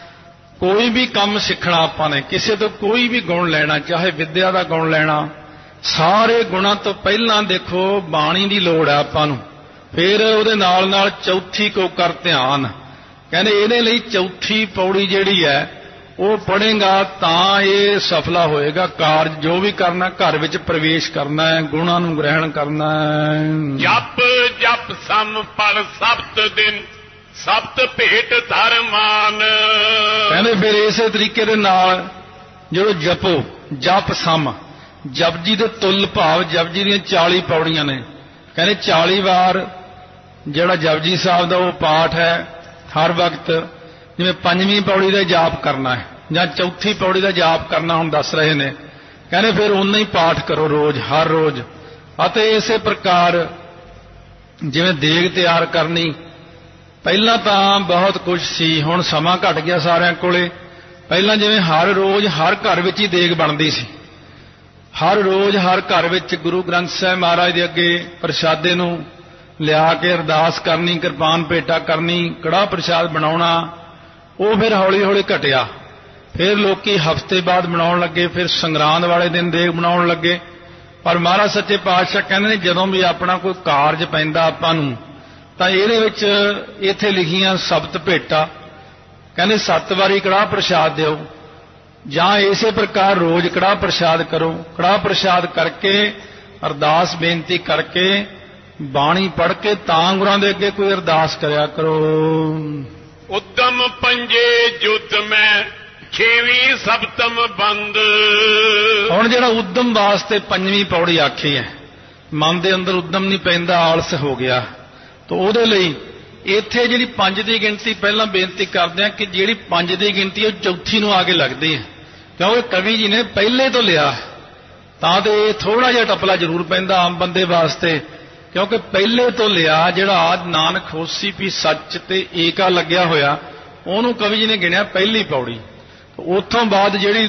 ਕੋਈ ਵੀ ਕੰਮ ਸਿੱਖਣਾ ਆਪਾਂ ਨੇ, ਕਿਸੇ ਤੋਂ ਕੋਈ ਵੀ ਗੁਣ ਲੈਣਾ, ਚਾਹੇ ਵਿਦਿਆ ਦਾ ਗੁਣ ਲੈਣਾ, ਸਾਰੇ ਗੁਣਾਂ ਤੋਂ ਪਹਿਲਾਂ ਦੇਖੋ ਬਾਣੀ ਦੀ ਲੋੜ ਹੈ ਆਪਾਂ ਨੂੰ। ਫਿਰ ਉਹਦੇ ਨਾਲ ਨਾਲ ਚੌਥੀ ਕੋ ਕਰ ਧਿਆਨ। ਕਹਿੰਦੇ ਇਹਦੇ ਲਈ ਚੌਥੀ ਪੌੜੀ ਜਿਹੜੀ ਹੈ ਉਹ ਪੜ੍ਹੇਗਾ ਤਾਂ ਇਹ ਸਫਲਾ ਹੋਏਗਾ। ਕਾਰਜ ਜੋ ਵੀ ਕਰਨਾ ਘਰ ਵਿੱਚ ਪ੍ਰਵੇਸ਼ ਕਰਨਾ ਹੈ, ਗੁਣਾਂ ਨੂੰ ਗ੍ਰਹਿਣ ਕਰਨਾ ਹੈ।
ਜਪ ਜਪ ਸਮ ਪੜ ਸਬਤ ਦਿਨ ਸਬਤ ਭੇਟ ਧਰਮਾਨ।
ਕਹਿੰਦੇ ਫਿਰ ਇਸੇ ਤਰੀਕੇ ਦੇ ਨਾਲ ਜਦੋਂ ਜਪੋ, ਜਪ ਸਮ, ਜਪਜੀ ਦੇ ਤੁਲ ਭਾਵ ਜਪਜੀ ਦੀਆਂ 40 ਪੌੜੀਆਂ ਨੇ। ਕਹਿੰਦੇ 40 ਵਾਰ ਜਿਹੜਾ ਜਪਜੀ ਸਾਹਿਬ ਦਾ ਉਹ ਪਾਠ ਹੈ ਹਰ ਵਕਤ, ਜਿਵੇਂ 5ਵੀਂ ਪੌੜੀ ਦਾ ਜਾਪ ਕਰਨਾ ਹੈ ਜਾਂ ਚੌਥੀ ਪੌੜੀ ਦਾ ਜਾਪ ਕਰਨਾ ਹੁਣ ਦੱਸ ਰਹੇ ਨੇ। ਕਹਿੰਦੇ ਫਿਰ ਉਨਾ ਹੀ ਪਾਠ ਕਰੋ ਰੋਜ਼, ਹਰ ਰੋਜ਼। ਅਤੇ ਇਸੇ ਪ੍ਰਕਾਰ ਜਿਵੇਂ ਦੇਗ ਤਿਆਰ ਕਰਨੀ, ਪਹਿਲਾਂ ਤਾਂ ਬਹੁਤ ਕੁਝ ਸੀ, ਹੁਣ ਸਮਾਂ ਘਟ ਗਿਆ ਸਾਰਿਆਂ ਕੋਲੇ। ਪਹਿਲਾਂ ਜਿਵੇਂ ਹਰ ਰੋਜ਼ ਹਰ ਘਰ ਵਿੱਚ ਹੀ ਦੇਗ ਬਣਦੀ ਸੀ। ਹਰ ਰੋਜ਼ ਹਰ ਘਰ ਵਿੱਚ ਗੁਰੂ ਗ੍ਰੰਥ ਸਾਹਿਬ ਮਹਾਰਾਜ ਦੇ ਅੱਗੇ ਪ੍ਰਸ਼ਾਦੇ ਨੂੰ ਲਿਆ ਕੇ ਅਰਦਾਸ ਕਰਨੀ, ਕਿਰਪਾਨ ਭੇਟਾ ਕਰਨੀ, ਕੜਾਹ ਪ੍ਰਸ਼ਾਦ ਬਣਾਉਣਾ। ਉਹ ਫਿਰ ਹੌਲੀ ਹੌਲੀ ਘਟਿਆ। ਫਿਰ ਲੋਕੀ ਹਫ਼ਤੇ ਬਾਅਦ ਬਣਾਉਣ ਲੱਗੇ, ਫਿਰ ਸੰਗਰਾਂਦ ਵਾਲੇ ਦਿਨ ਦੇਗ ਬਣਾਉਣ ਲੱਗੇ। ਪਰ ਮਹਾਰਾਜ ਸੱਚੇ ਪਾਤਸ਼ਾਹ ਕਹਿੰਦੇ ਨੇ ਜਦੋਂ ਵੀ ਆਪਣਾ ਕੋਈ ਕਾਰਜ ਪੈਂਦਾ ਆਪਾਂ ਨੂੰ, ਤਾਂ ਇਹਦੇ ਵਿੱਚ ਇੱਥੇ ਲਿਖੀਆਂ ਸਬਤ ਭੇਟਾ, ਕਹਿੰਦੇ 7 ਵਾਰੀ ਕੜਾਹ ਪ੍ਰਸ਼ਾਦ ਦਿਓ, ਜਾਂ ਇਸੇ ਪ੍ਰਕਾਰ ਰੋਜ਼ ਕੜਾਹ ਪ੍ਰਸ਼ਾਦ ਕਰੋ। ਕੜਾਹ ਪ੍ਰਸ਼ਾਦ ਕਰਕੇ ਅਰਦਾਸ ਬੇਨਤੀ ਕਰਕੇ ਬਾਣੀ ਪੜ੍ਹ ਕੇ ਤਾਂ ਗੁਰਾਂ ਦੇ ਅੱਗੇ ਕੋਈ ਅਰਦਾਸ ਕਰਿਆ ਕਰੋ।
ਉਦਮ ਪੰਜੇ ਜੁਤ ਮੈਂ ਛੇਵੀਂ ਸਬਤਮ ਬੰਦ।
ਹੁਣ ਜਿਹੜਾ ਉਦਮ ਵਾਸਤੇ 5ਵੀਂ ਪੌੜੀ ਆਖੀ ਹੈ, ਮਨ ਦੇ ਅੰਦਰ ਉਦਮ ਨਹੀਂ ਪੈਂਦਾ, ਆਲਸ ਹੋ ਗਿਆ, ਤਾਂ ਉਹਦੇ ਲਈ ਇੱਥੇ ਜਿਹੜੀ 5 ਦੀ ਗਿਣਤੀ ਪਹਿਲਾਂ ਬੇਨਤੀ ਕਰਦੇ ਆ ਕਿ ਜਿਹੜੀ 5 ਦੀ ਗਿਣਤੀ ਉਹ ਚੌਥੀ ਨੂੰ ਆ ਕੇ ਲੱਗਦੀ ਹੈ। ਕਿਉਂਕਿ ਕਵੀ ਜੀ ਨੇ ਪਹਿਲੇ ਤੋਂ ਲਿਆ, ਤਾਂ ਤੇ ਥੋੜਾ ਜਿਹਾ ਟਪਲਾ ਜ਼ਰੂਰ ਪੈਂਦਾ ਆਮ ਬੰਦੇ ਵਾਸਤੇ, ਕਿਉਂਕਿ ਪਹਿਲੇ ਤੋਂ ਲਿਆ। ਜਿਹੜਾ ਆਦ ਨਾਨਕ ਹੋਸੀ ਵੀ ਸੱਚ ਤੇ ਏਕਾ ਲੱਗਿਆ ਹੋਇਆ, ਉਹਨੂੰ ਕਵੀ ਜੀ ਨੇ ਗਿਣਿਆ ਪਹਿਲੀ ਪੌੜੀ। ਉੱਥੋਂ ਬਾਅਦ ਜਿਹੜੀ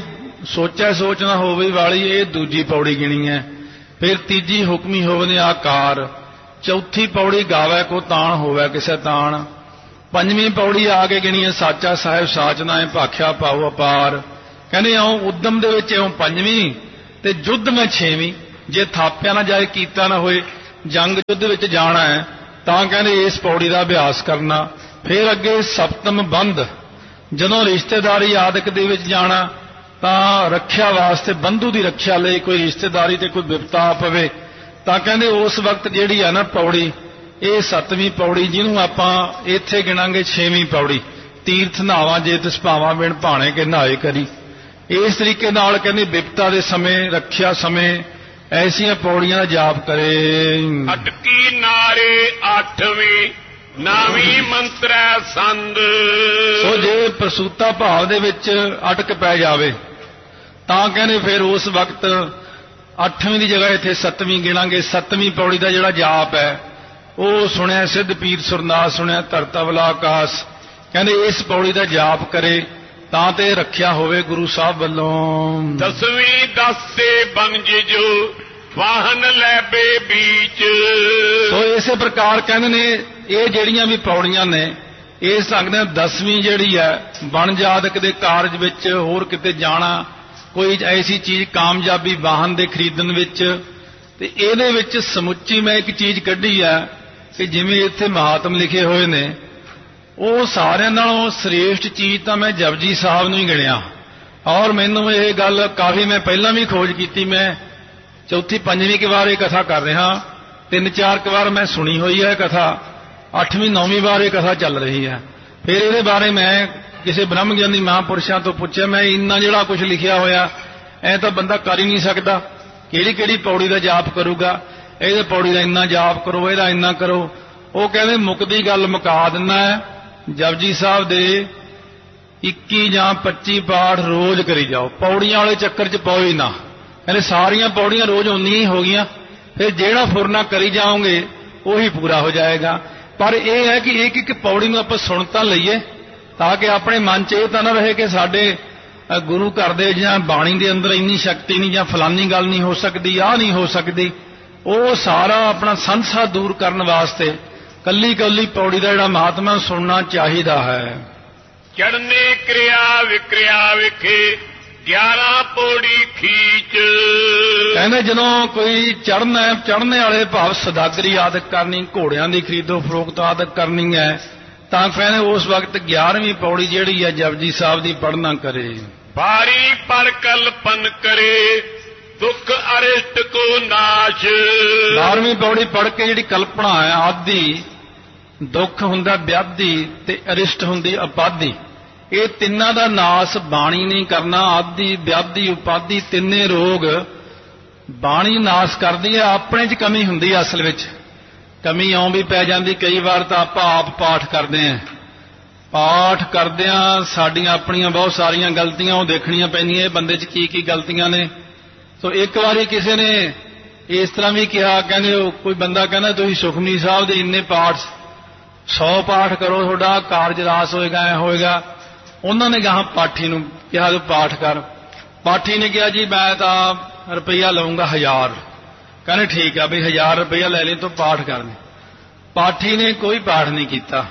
ਸੋਚਣਾ ਹੋਵੇ ਵਾਲੀ ਇਹ ਦੂਜੀ ਪੌੜੀ ਗਿਣੀ ਹੈ। ਫਿਰ ਤੀਜੀ ਹੁਕਮੀ ਹੋਵੇ ਆਕਾਰ। ਚੌਥੀ ਪੌੜੀ ਗਾਵੇ ਕੋ ਤਾਣ ਹੋਵੇ ਕਿਸੇ ਤਾਣ। ਪੰਜਵੀਂ ਪੌੜੀ ਆ ਕੇ ਗਿਣੀ ਹੈ ਸਾਚਾ ਸਾਹਿਬ ਸਾਚਨਾ ਹੈ ਭਾਖਿਆ ਪਾਉ ਅਪਾਰ। ਕਹਿੰਦੇ ਇਉਂ ਉਦਮ ਦੇ ਵਿੱਚ ਇਉਂ ਪੰਜਵੀਂ ਤੇ ਯੁੱਧ ਮੈਂ ਛੇਵੀਂ। ਜੇ ਥਾਪਿਆ ਨਾ ਜਾਏ ਕੀਤਾ ਨਾ ਹੋਏ ਜੰਗ ਯੁੱਧ ਵਿੱਚ ਜਾਣਾ ਹੈ ਤਾਂ ਕਹਿੰਦੇ ਇਸ ਪੌੜੀ ਦਾ ਅਭਿਆਸ ਕਰਨਾ। ਫਿਰ ਅੱਗੇ ਸਪਤਮ ਬੰਧ, ਜਦੋਂ ਰਿਸ਼ਤੇਦਾਰੀ ਆਦਿਕ ਦੇ ਵਿੱਚ ਜਾਣਾ ਤਾਂ ਰੱਖਿਆ ਵਾਸਤੇ ਬੰਧੂ ਦੀ ਰੱਖਿਆ ਲਈ ਕੋਈ ਰਿਸ਼ਤੇਦਾਰੀ ਤੇ ਕੋਈ ਵਿਪਤਾ ਪਵੇ ਤਾਂ ਕਹਿੰਦੇ ਉਸ ਵਕਤ ਜਿਹੜੀ ਆ ਨਾ ਪੌੜੀ ਇਹ ਸੱਤਵੀਂ ਪੌੜੀ, ਜਿਹਨੂੰ ਆਪਾਂ ਇੱਥੇ ਗਿਣਾਂਗੇ ਛੇਵੀਂ ਪੌੜੀ। ਤੀਰਥ ਨਹਾਵਾਂ ਜੇ ਤਿਸ ਭਾਵਾਂ ਬਿਨ ਭਾਣੇ ਕੇ ਨਹਾਏ ਕਰੀ। ਇਸ ਤਰੀਕੇ ਨਾਲ ਕਹਿੰਦੇ ਵਿਪਤਾ ਦੇ ਸਮੇਂ ਰੱਖਿਆ ਸਮੇਂ ਐਸੀਆਂ ਪੌੜੀਆਂ ਦਾ ਜਾਪ ਕਰੇ।
ਅਟਕੀ ਨਾਰੇ ਅੱਠਵੀਂ ਨਾਵੀਂ ਮੰਤਰੈ ਸੰਦ।
ਸੋ ਜੇ ਪ੍ਰਸੂਤਾ ਭਾਵ ਦੇ ਵਿੱਚ ਅਟਕ ਪੈ ਜਾਵੇ ਤਾਂ ਕਹਿੰਦੇ ਫਿਰ ਉਸ ਵਕਤ ਅੱਠਵੀਂ ਦੀ ਜਗ੍ਹਾ ਇੱਥੇ ਸੱਤਵੀਂ ਗਿਣਾਂਗੇ। ਸੱਤਵੀਂ ਪੌੜੀ ਦਾ ਜਿਹੜਾ ਜਾਪ ਹੈ ਉਹ ਸੁਣਿਆ ਸਿੱਧ ਪੀਰ ਸੁਰਨਾਸ ਸੁਣਿਆ ਧਰਤਵਲਾ ਆਕਾਸ। ਕਹਿੰਦੇ ਇਸ ਪੌੜੀ ਦਾ ਜਾਪ ਕਰੇ ਤਾਂ ਤੇ ਰੱਖਿਆ ਹੋਵੇ ਗੁਰੂ ਸਾਹਿਬ ਵੱਲੋਂ।
ਦਸਵੀਂ ਦਸੇ ਬੰਜ ਜੋ ਵਾਹਨ ਲੈਬੇ ਬੀਚ।
ਸੋ ਇਸੇ ਪ੍ਰਕਾਰ ਕਹਿੰਦੇ ਨੇ ਇਹ ਜਿਹੜੀਆਂ ਵੀ ਪੌੜੀਆਂ ਨੇ ਇਹ ਸੰਗਦੇ ਦਸਵੀਂ ਜਿਹੜੀ ਹੈ ਬਣ ਜਾਦਕ ਦੇ ਕਾਰਜ ਵਿੱਚ ਹੋਰ ਕਿਤੇ ਜਾਣਾ, ਕੋਈ ਐਸੀ ਚੀਜ਼ ਕਾਮਯਾਬੀ ਵਾਹਨ ਦੇ ਖਰੀਦਣ ਵਿੱਚ। ਤੇ ਇਹਦੇ ਵਿੱਚ ਸਮੁੱਚੀ ਮੈਂ ਇੱਕ ਚੀਜ਼ ਕੱਢੀ ਹੈ ਕਿ ਜਿਵੇਂ ਇੱਥੇ ਮਹਾਤਮ ਲਿਖੇ ਹੋਏ ਨੇ ਉਹ ਸਾਰਿਆਂ ਨਾਲੋਂ ਸ੍ਰੇਸ਼ਟ ਚੀਜ਼ ਤਾਂ ਮੈਂ ਜਪਜੀ ਸਾਹਿਬ ਨੂੰ ਹੀ ਗਿਣਿਆ। ਔਰ ਮੈਨੂੰ ਇਹ ਗੱਲ ਕਾਫੀ ਮੈਂ ਪਹਿਲਾਂ ਵੀ ਖੋਜ ਕੀਤੀ। ਮੈਂ ਚੌਥੀ ਪੰਜਵੀਂ ਕੁ ਵਾਰ ਇਹ ਕਥਾ ਕਰ ਰਿਹਾ, 3-4 ਕੁ ਵਾਰ ਮੈਂ ਸੁਣੀ ਹੋਈ ਹੈ ਕਥਾ, 8ਵੀਂ 9ਵੀਂ ਵਾਰ ਇਹ ਕਥਾ ਚੱਲ ਰਹੀ ਹੈ। ਫਿਰ ਇਹਦੇ ਬਾਰੇ ਮੈਂ ਕਿਸੇ ਬ੍ਰਹਮ ਗਿਆਨੀ ਮਹਾਂਪੁਰਸ਼ਾਂ ਤੋਂ ਪੁੱਛਿਆ, ਮੈਂ ਇੰਨਾ ਜਿਹੜਾ ਕੁਝ ਲਿਖਿਆ ਹੋਇਆ ਐ ਤਾਂ ਬੰਦਾ ਕਰ ਹੀ ਨਹੀਂ ਸਕਦਾ, ਕਿਹੜੀ ਕਿਹੜੀ ਪੌੜੀ ਦਾ ਜਾਪ ਕਰੂਗਾ, ਇਹਦੇ ਪੌੜੀ ਦਾ ਇੰਨਾ ਜਾਪ ਕਰੋ, ਇਹਦਾ ਇੰਨਾ ਕਰੋ। ਉਹ ਕਹਿੰਦੇ ਮੁੱਕਦੀ ਗੱਲ ਮੁਕਾ ਦਿੰਦਾ ਹੈ, ਜਪਜੀ ਸਾਹਿਬ ਦੇ 21 ਜਾਂ 25 ਪਾਠ ਰੋਜ਼ ਕਰੀ ਜਾਓ, ਪੌੜੀਆਂ ਵਾਲੇ ਚੱਕਰ 'ਚ ਪਾਓ ਹੀ ਨਾ। ਕਹਿੰਦੇ ਸਾਰੀਆਂ ਪੌੜੀਆਂ ਰੋਜ਼ ਉਨੀਆਂ ਹੀ ਹੋ ਗਈਆਂ, ਫਿਰ ਜਿਹੜਾ ਫੁਰਨਾ ਕਰੀ ਜਾਓਗੇ ਉਹੀ ਪੂਰਾ ਹੋ ਜਾਏਗਾ। ਪਰ ਇਹ ਹੈ ਕਿ ਇੱਕ ਇੱਕ ਪੌੜੀ ਨੂੰ ਆਪਾਂ ਸੁਣ ਤਾਂ ਲਈਏ ਤਾਂ ਕਿ ਆਪਣੇ ਮਨ 'ਚ ਇਹ ਤਾਂ ਨਾ ਰਹੇ ਕਿ ਸਾਡੇ ਗੁਰੂ ਘਰ ਦੇ ਜਾਂ ਬਾਣੀ ਦੇ ਅੰਦਰ ਇੰਨੀ ਸ਼ਕਤੀ ਨਹੀਂ ਜਾਂ ਫਲਾਨੀ ਗੱਲ ਨਹੀਂ ਹੋ ਸਕਦੀ, ਆਹ ਨਹੀਂ ਹੋ ਸਕਦੀ। ਉਹ ਸਾਰਾ ਆਪਣਾ ਸੰਸਾ ਦੂਰ ਕਰਨ ਵਾਸਤੇ ਕੱਲੀ ਕੱਲੀ ਪੌੜੀ ਦਾ ਜਿਹੜਾ ਮਹਾਤਮਾ ਸੁਣਨਾ ਚਾਹੀਦਾ ਹੈ।
ਚੜਨੇ ਕਿਰਿਆ ਵਿਕਿਰਿਆ ਵਿਖੇ 11 ਪੌੜੀ ਖੀਚ।
ਕਹਿੰਦੇ ਜਦੋਂ ਕੋਈ ਚੜ੍ਹਨਾ, ਚੜ੍ਹਨੇ ਵਾਲੇ ਭਾਵ ਸਦਾਗਰੀ ਆਦਿਕ ਕਰਨੀ, ਘੋੜਿਆਂ ਦੀ ਖਰੀਦੋ ਫਰੋਖਤ ਆਦਿਕ ਕਰਨੀ ਹੈ ਤਾਂ ਕਹਿੰਦੇ ਉਸ ਵਕਤ 11ਵੀਂ ਪੌੜੀ ਜਿਹੜੀ ਹੈ ਜਪਜੀ ਸਾਹਿਬ ਦੀ ਪੜ੍ਹਨਾ ਕਰੇ।
ਬਾਰੀ ਪਰ ਕਲਪਨ ਕਰੇ ਦੁੱਖ ਅਰਿਸ਼ਟ ਕੋ ਨਾਸ਼।
12ਵੀਂ ਪੌੜੀ ਪੜ੍ਹ ਕੇ ਜਿਹੜੀ ਕਲਪਨਾ ਹੈ ਆਦਿ, ਦੁੱਖ ਹੁੰਦਾ ਵਿਆਧੀ ਤੇ ਅਰਿਸ਼ਟ ਹੁੰਦੀ ਉਪਾਧੀ, ਇਹ ਤਿੰਨਾਂ ਦਾ ਨਾਸ ਬਾਣੀ ਨਹੀਂ ਕਰਨਾ। ਆਦਿ ਵਿਆਧੀ ਉਪਾਧੀ ਤਿੰਨੇ ਰੋਗ ਬਾਣੀ ਨਾਸ ਕਰਦੀ ਹੈ। ਆਪਣੇ 'ਚ ਕਮੀ ਹੁੰਦੀ ਹੈ, ਅਸਲ ਵਿੱਚ ਕਮੀ ਇਉਂ ਵੀ ਪੈ ਜਾਂਦੀ ਕਈ ਵਾਰ ਤਾਂ ਆਪਾਂ ਆਪ ਪਾਠ ਕਰਦੇ ਹਾਂ, ਪਾਠ ਕਰਦਿਆਂ ਸਾਡੀਆਂ ਆਪਣੀਆਂ ਬਹੁਤ ਸਾਰੀਆਂ ਗਲਤੀਆਂ ਉਹ ਦੇਖਣੀਆਂ ਪੈਂਦੀਆਂ, ਇਹ ਬੰਦੇ 'ਚ ਕੀ ਕੀ ਗਲਤੀਆਂ ਨੇ। ਸੋ ਇੱਕ ਵਾਰੀ ਕਿਸੇ ਨੇ ਇਸ ਤਰ੍ਹਾਂ ਵੀ ਕਿਹਾ, ਕਹਿੰਦੇ ਕੋਈ ਬੰਦਾ ਕਹਿੰਦਾ ਤੁਸੀਂ ਸੁਖਮਨੀ ਸਾਹਿਬ ਦੇ ਇੰਨੇ ਪਾਠ 100 ਪਾਠ ਕਰੋ ਤੁਹਾਡਾ ਕਾਰਜ ਰਾਸ ਹੋਏਗਾ, ਐ ਹੋਏਗਾ। ਉਹਨਾਂ ਨੇ ਗਾਹਾਂ ਪਾਠੀ ਨੂੰ ਕਿਹਾ ਤੂੰ ਪਾਠ ਕਰ। ਪਾਠੀ ਨੇ ਕਿਹਾ ਜੀ ਮੈਂ ਤਾਂ ਰੁਪਈਆ ਲਊਂਗਾ 1000। ਕਹਿੰਦੇ ਠੀਕ ਆ ਵੀ 1000 ਰੁਪਈਆ ਲੈ ਲਈ ਤੂੰ ਪਾਠ ਕਰਨੇ। ਪਾਠੀ ਨੇ ਕੋਈ ਪਾਠ ਨਹੀਂ ਕੀਤਾ।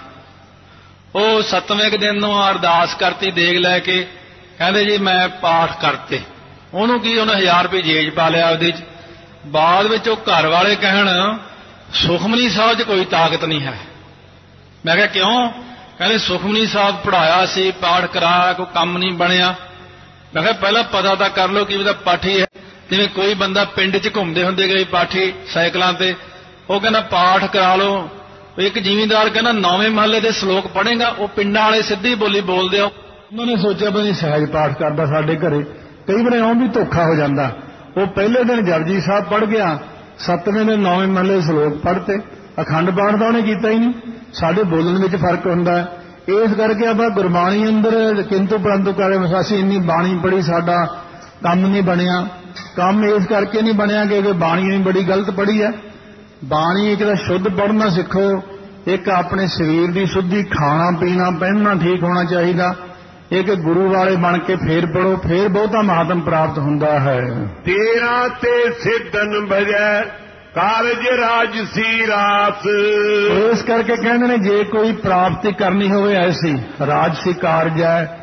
ਉਹ 7ਵੇਂ ਦਿਨ ਨੂੰ ਅਰਦਾਸ ਕਰਤੀ ਦੇਗ ਲੈ ਕੇ, ਕਹਿੰਦੇ ਜੀ ਮੈਂ ਪਾਠ ਕਰਤੇ। ਉਹਨੂੰ ਕੀ, ਉਹਨੇ 1000 ਰੁਪਏ ਜੇਬ ਪਾ ਲਿਆ ਉਹਦੇ 'ਚ। ਬਾਅਦ ਵਿੱਚ ਉਹ ਘਰ ਵਾਲੇ ਕਹਿਣ ਸੁਖਮਨੀ ਸਾਹਿਬ 'ਚ ਕੋਈ ਤਾਕਤ ਨਹੀਂ ਹੈ। ਮੈਂ ਕਿਹਾ ਕਿਉਂ? ਕਹਿੰਦੇ ਸੁਖਮਨੀ ਸਾਹਿਬ ਪੜ੍ਹਾਇਆ ਸੀ, ਪਾਠ ਕਰਾਇਆ, ਕੋਈ ਕੰਮ ਨਹੀਂ ਬਣਿਆ। ਮੈਂ ਕਿਹਾ ਪਹਿਲਾਂ ਪਤਾ ਤਾਂ ਕਰ ਲਓ ਕਿ ਉਹਦਾ ਪਾਠੀ ਹੈ। ਜਿਵੇਂ ਕੋਈ ਬੰਦਾ ਪਿੰਡ 'ਚ ਘੁੰਮਦੇ ਹੁੰਦੇ ਗਏ ਪਾਠੀ ਸਾਈਕਲਾਂ ਤੇ, ਉਹ ਕਹਿੰਦਾ ਪਾਠ ਕਰਾ ਲਓ। ਇੱਕ ਜ਼ਿਮੀਂਦਾਰ ਕਹਿੰਦਾ 9ਵੇਂ ਮਹੱਲੇ ਦੇ ਸ਼ਲੋਕ ਪੜ੍ਹੇਗਾ, ਉਹ ਪਿੰਡਾਂ ਵਾਲੇ ਸਿੱਧੀ ਬੋਲੀ ਬੋਲਦੇ ਆ। ਉਹਨਾਂ ਨੇ ਸੋਚਿਆ ਵੀ ਸਹਿਜ ਪਾਠ ਕਰਦਾ ਸਾਡੇ ਘਰੇ, ਕਈ ਵਾਰ ਉਹ ਵੀ ਧੋਖਾ ਹੋ ਜਾਂਦਾ। ਉਹ ਪਹਿਲੇ ਦਿਨ ਜਪਜੀ ਸਾਹਿਬ ਪੜ੍ਹ ਗਿਆ, 7ਵੇਂ ਦਿਨ 9ਵੇਂ ਮਹੱਲੇ ਸ਼ਲੋਕ ਪੜ੍ਹਤੇ, ਅਖੰਡ ਪਾਠ ਤਾਂ ਉਹਨੇ ਕੀਤਾ ਹੀ ਨਹੀਂ। ਸਾਡੇ ਬੋਲਣ ਵਿੱਚ ਫਰਕ ਹੁੰਦਾ ਹੈ, ਇਸ ਕਰਕੇ ਆਪਾਂ ਗੁਰਬਾਣੀ ਅੰਦਰ ਕਿੰਤੂ ਪਰੰਤੂ ਕਰੇ। ਅਸੀਂ ਇੰਨੀ ਬਾਣੀ ਪੜ੍ਹੀ, ਸਾਡਾ ਕੰਮ ਨਹੀਂ ਬਣਿਆ। ਕੰਮ ਇਸ ਕਰਕੇ ਨਹੀਂ ਬਣਿਆ ਕਿ ਬਾਣੀ ਵੀ ਬੜੀ ਗਲਤ ਪੜ੍ਹੀ ਹੈ। ਬਾਣੀ ਇੱਕ ਤਾਂ ਸ਼ੁੱਧ ਪੜ੍ਹਨਾ ਸਿੱਖੋ, ਇੱਕ ਆਪਣੇ ਸਰੀਰ ਦੀ ਸ਼ੁੱਧੀ, ਖਾਣਾ ਪੀਣਾ ਪਹਿਨਣਾ ਠੀਕ ਹੋਣਾ ਚਾਹੀਦਾ। ਇੱਕ ਗੁਰੂ ਵਾਲੇ ਬਣ ਕੇ ਫੇਰ ਪੜੋ, ਫੇਰ ਬਹੁਤਾ ਮਹਾਤਮ ਪ੍ਰਾਪਤ ਹੁੰਦਾ ਹੈ।
13 ਤੇ ਸਿੱਧਨ ਭਜੈ ਕਾਰਜ ਰਾਜਸੀ ਰਾਸ।
ਇਸ ਕਰਕੇ ਕਹਿੰਦੇ ਨੇ ਜੇ ਕੋਈ ਪ੍ਰਾਪਤੀ ਕਰਨੀ ਹੋਵੇ ਐਸੀ ਰਾਜਸੀ ਕਾਰਜ ਹੈ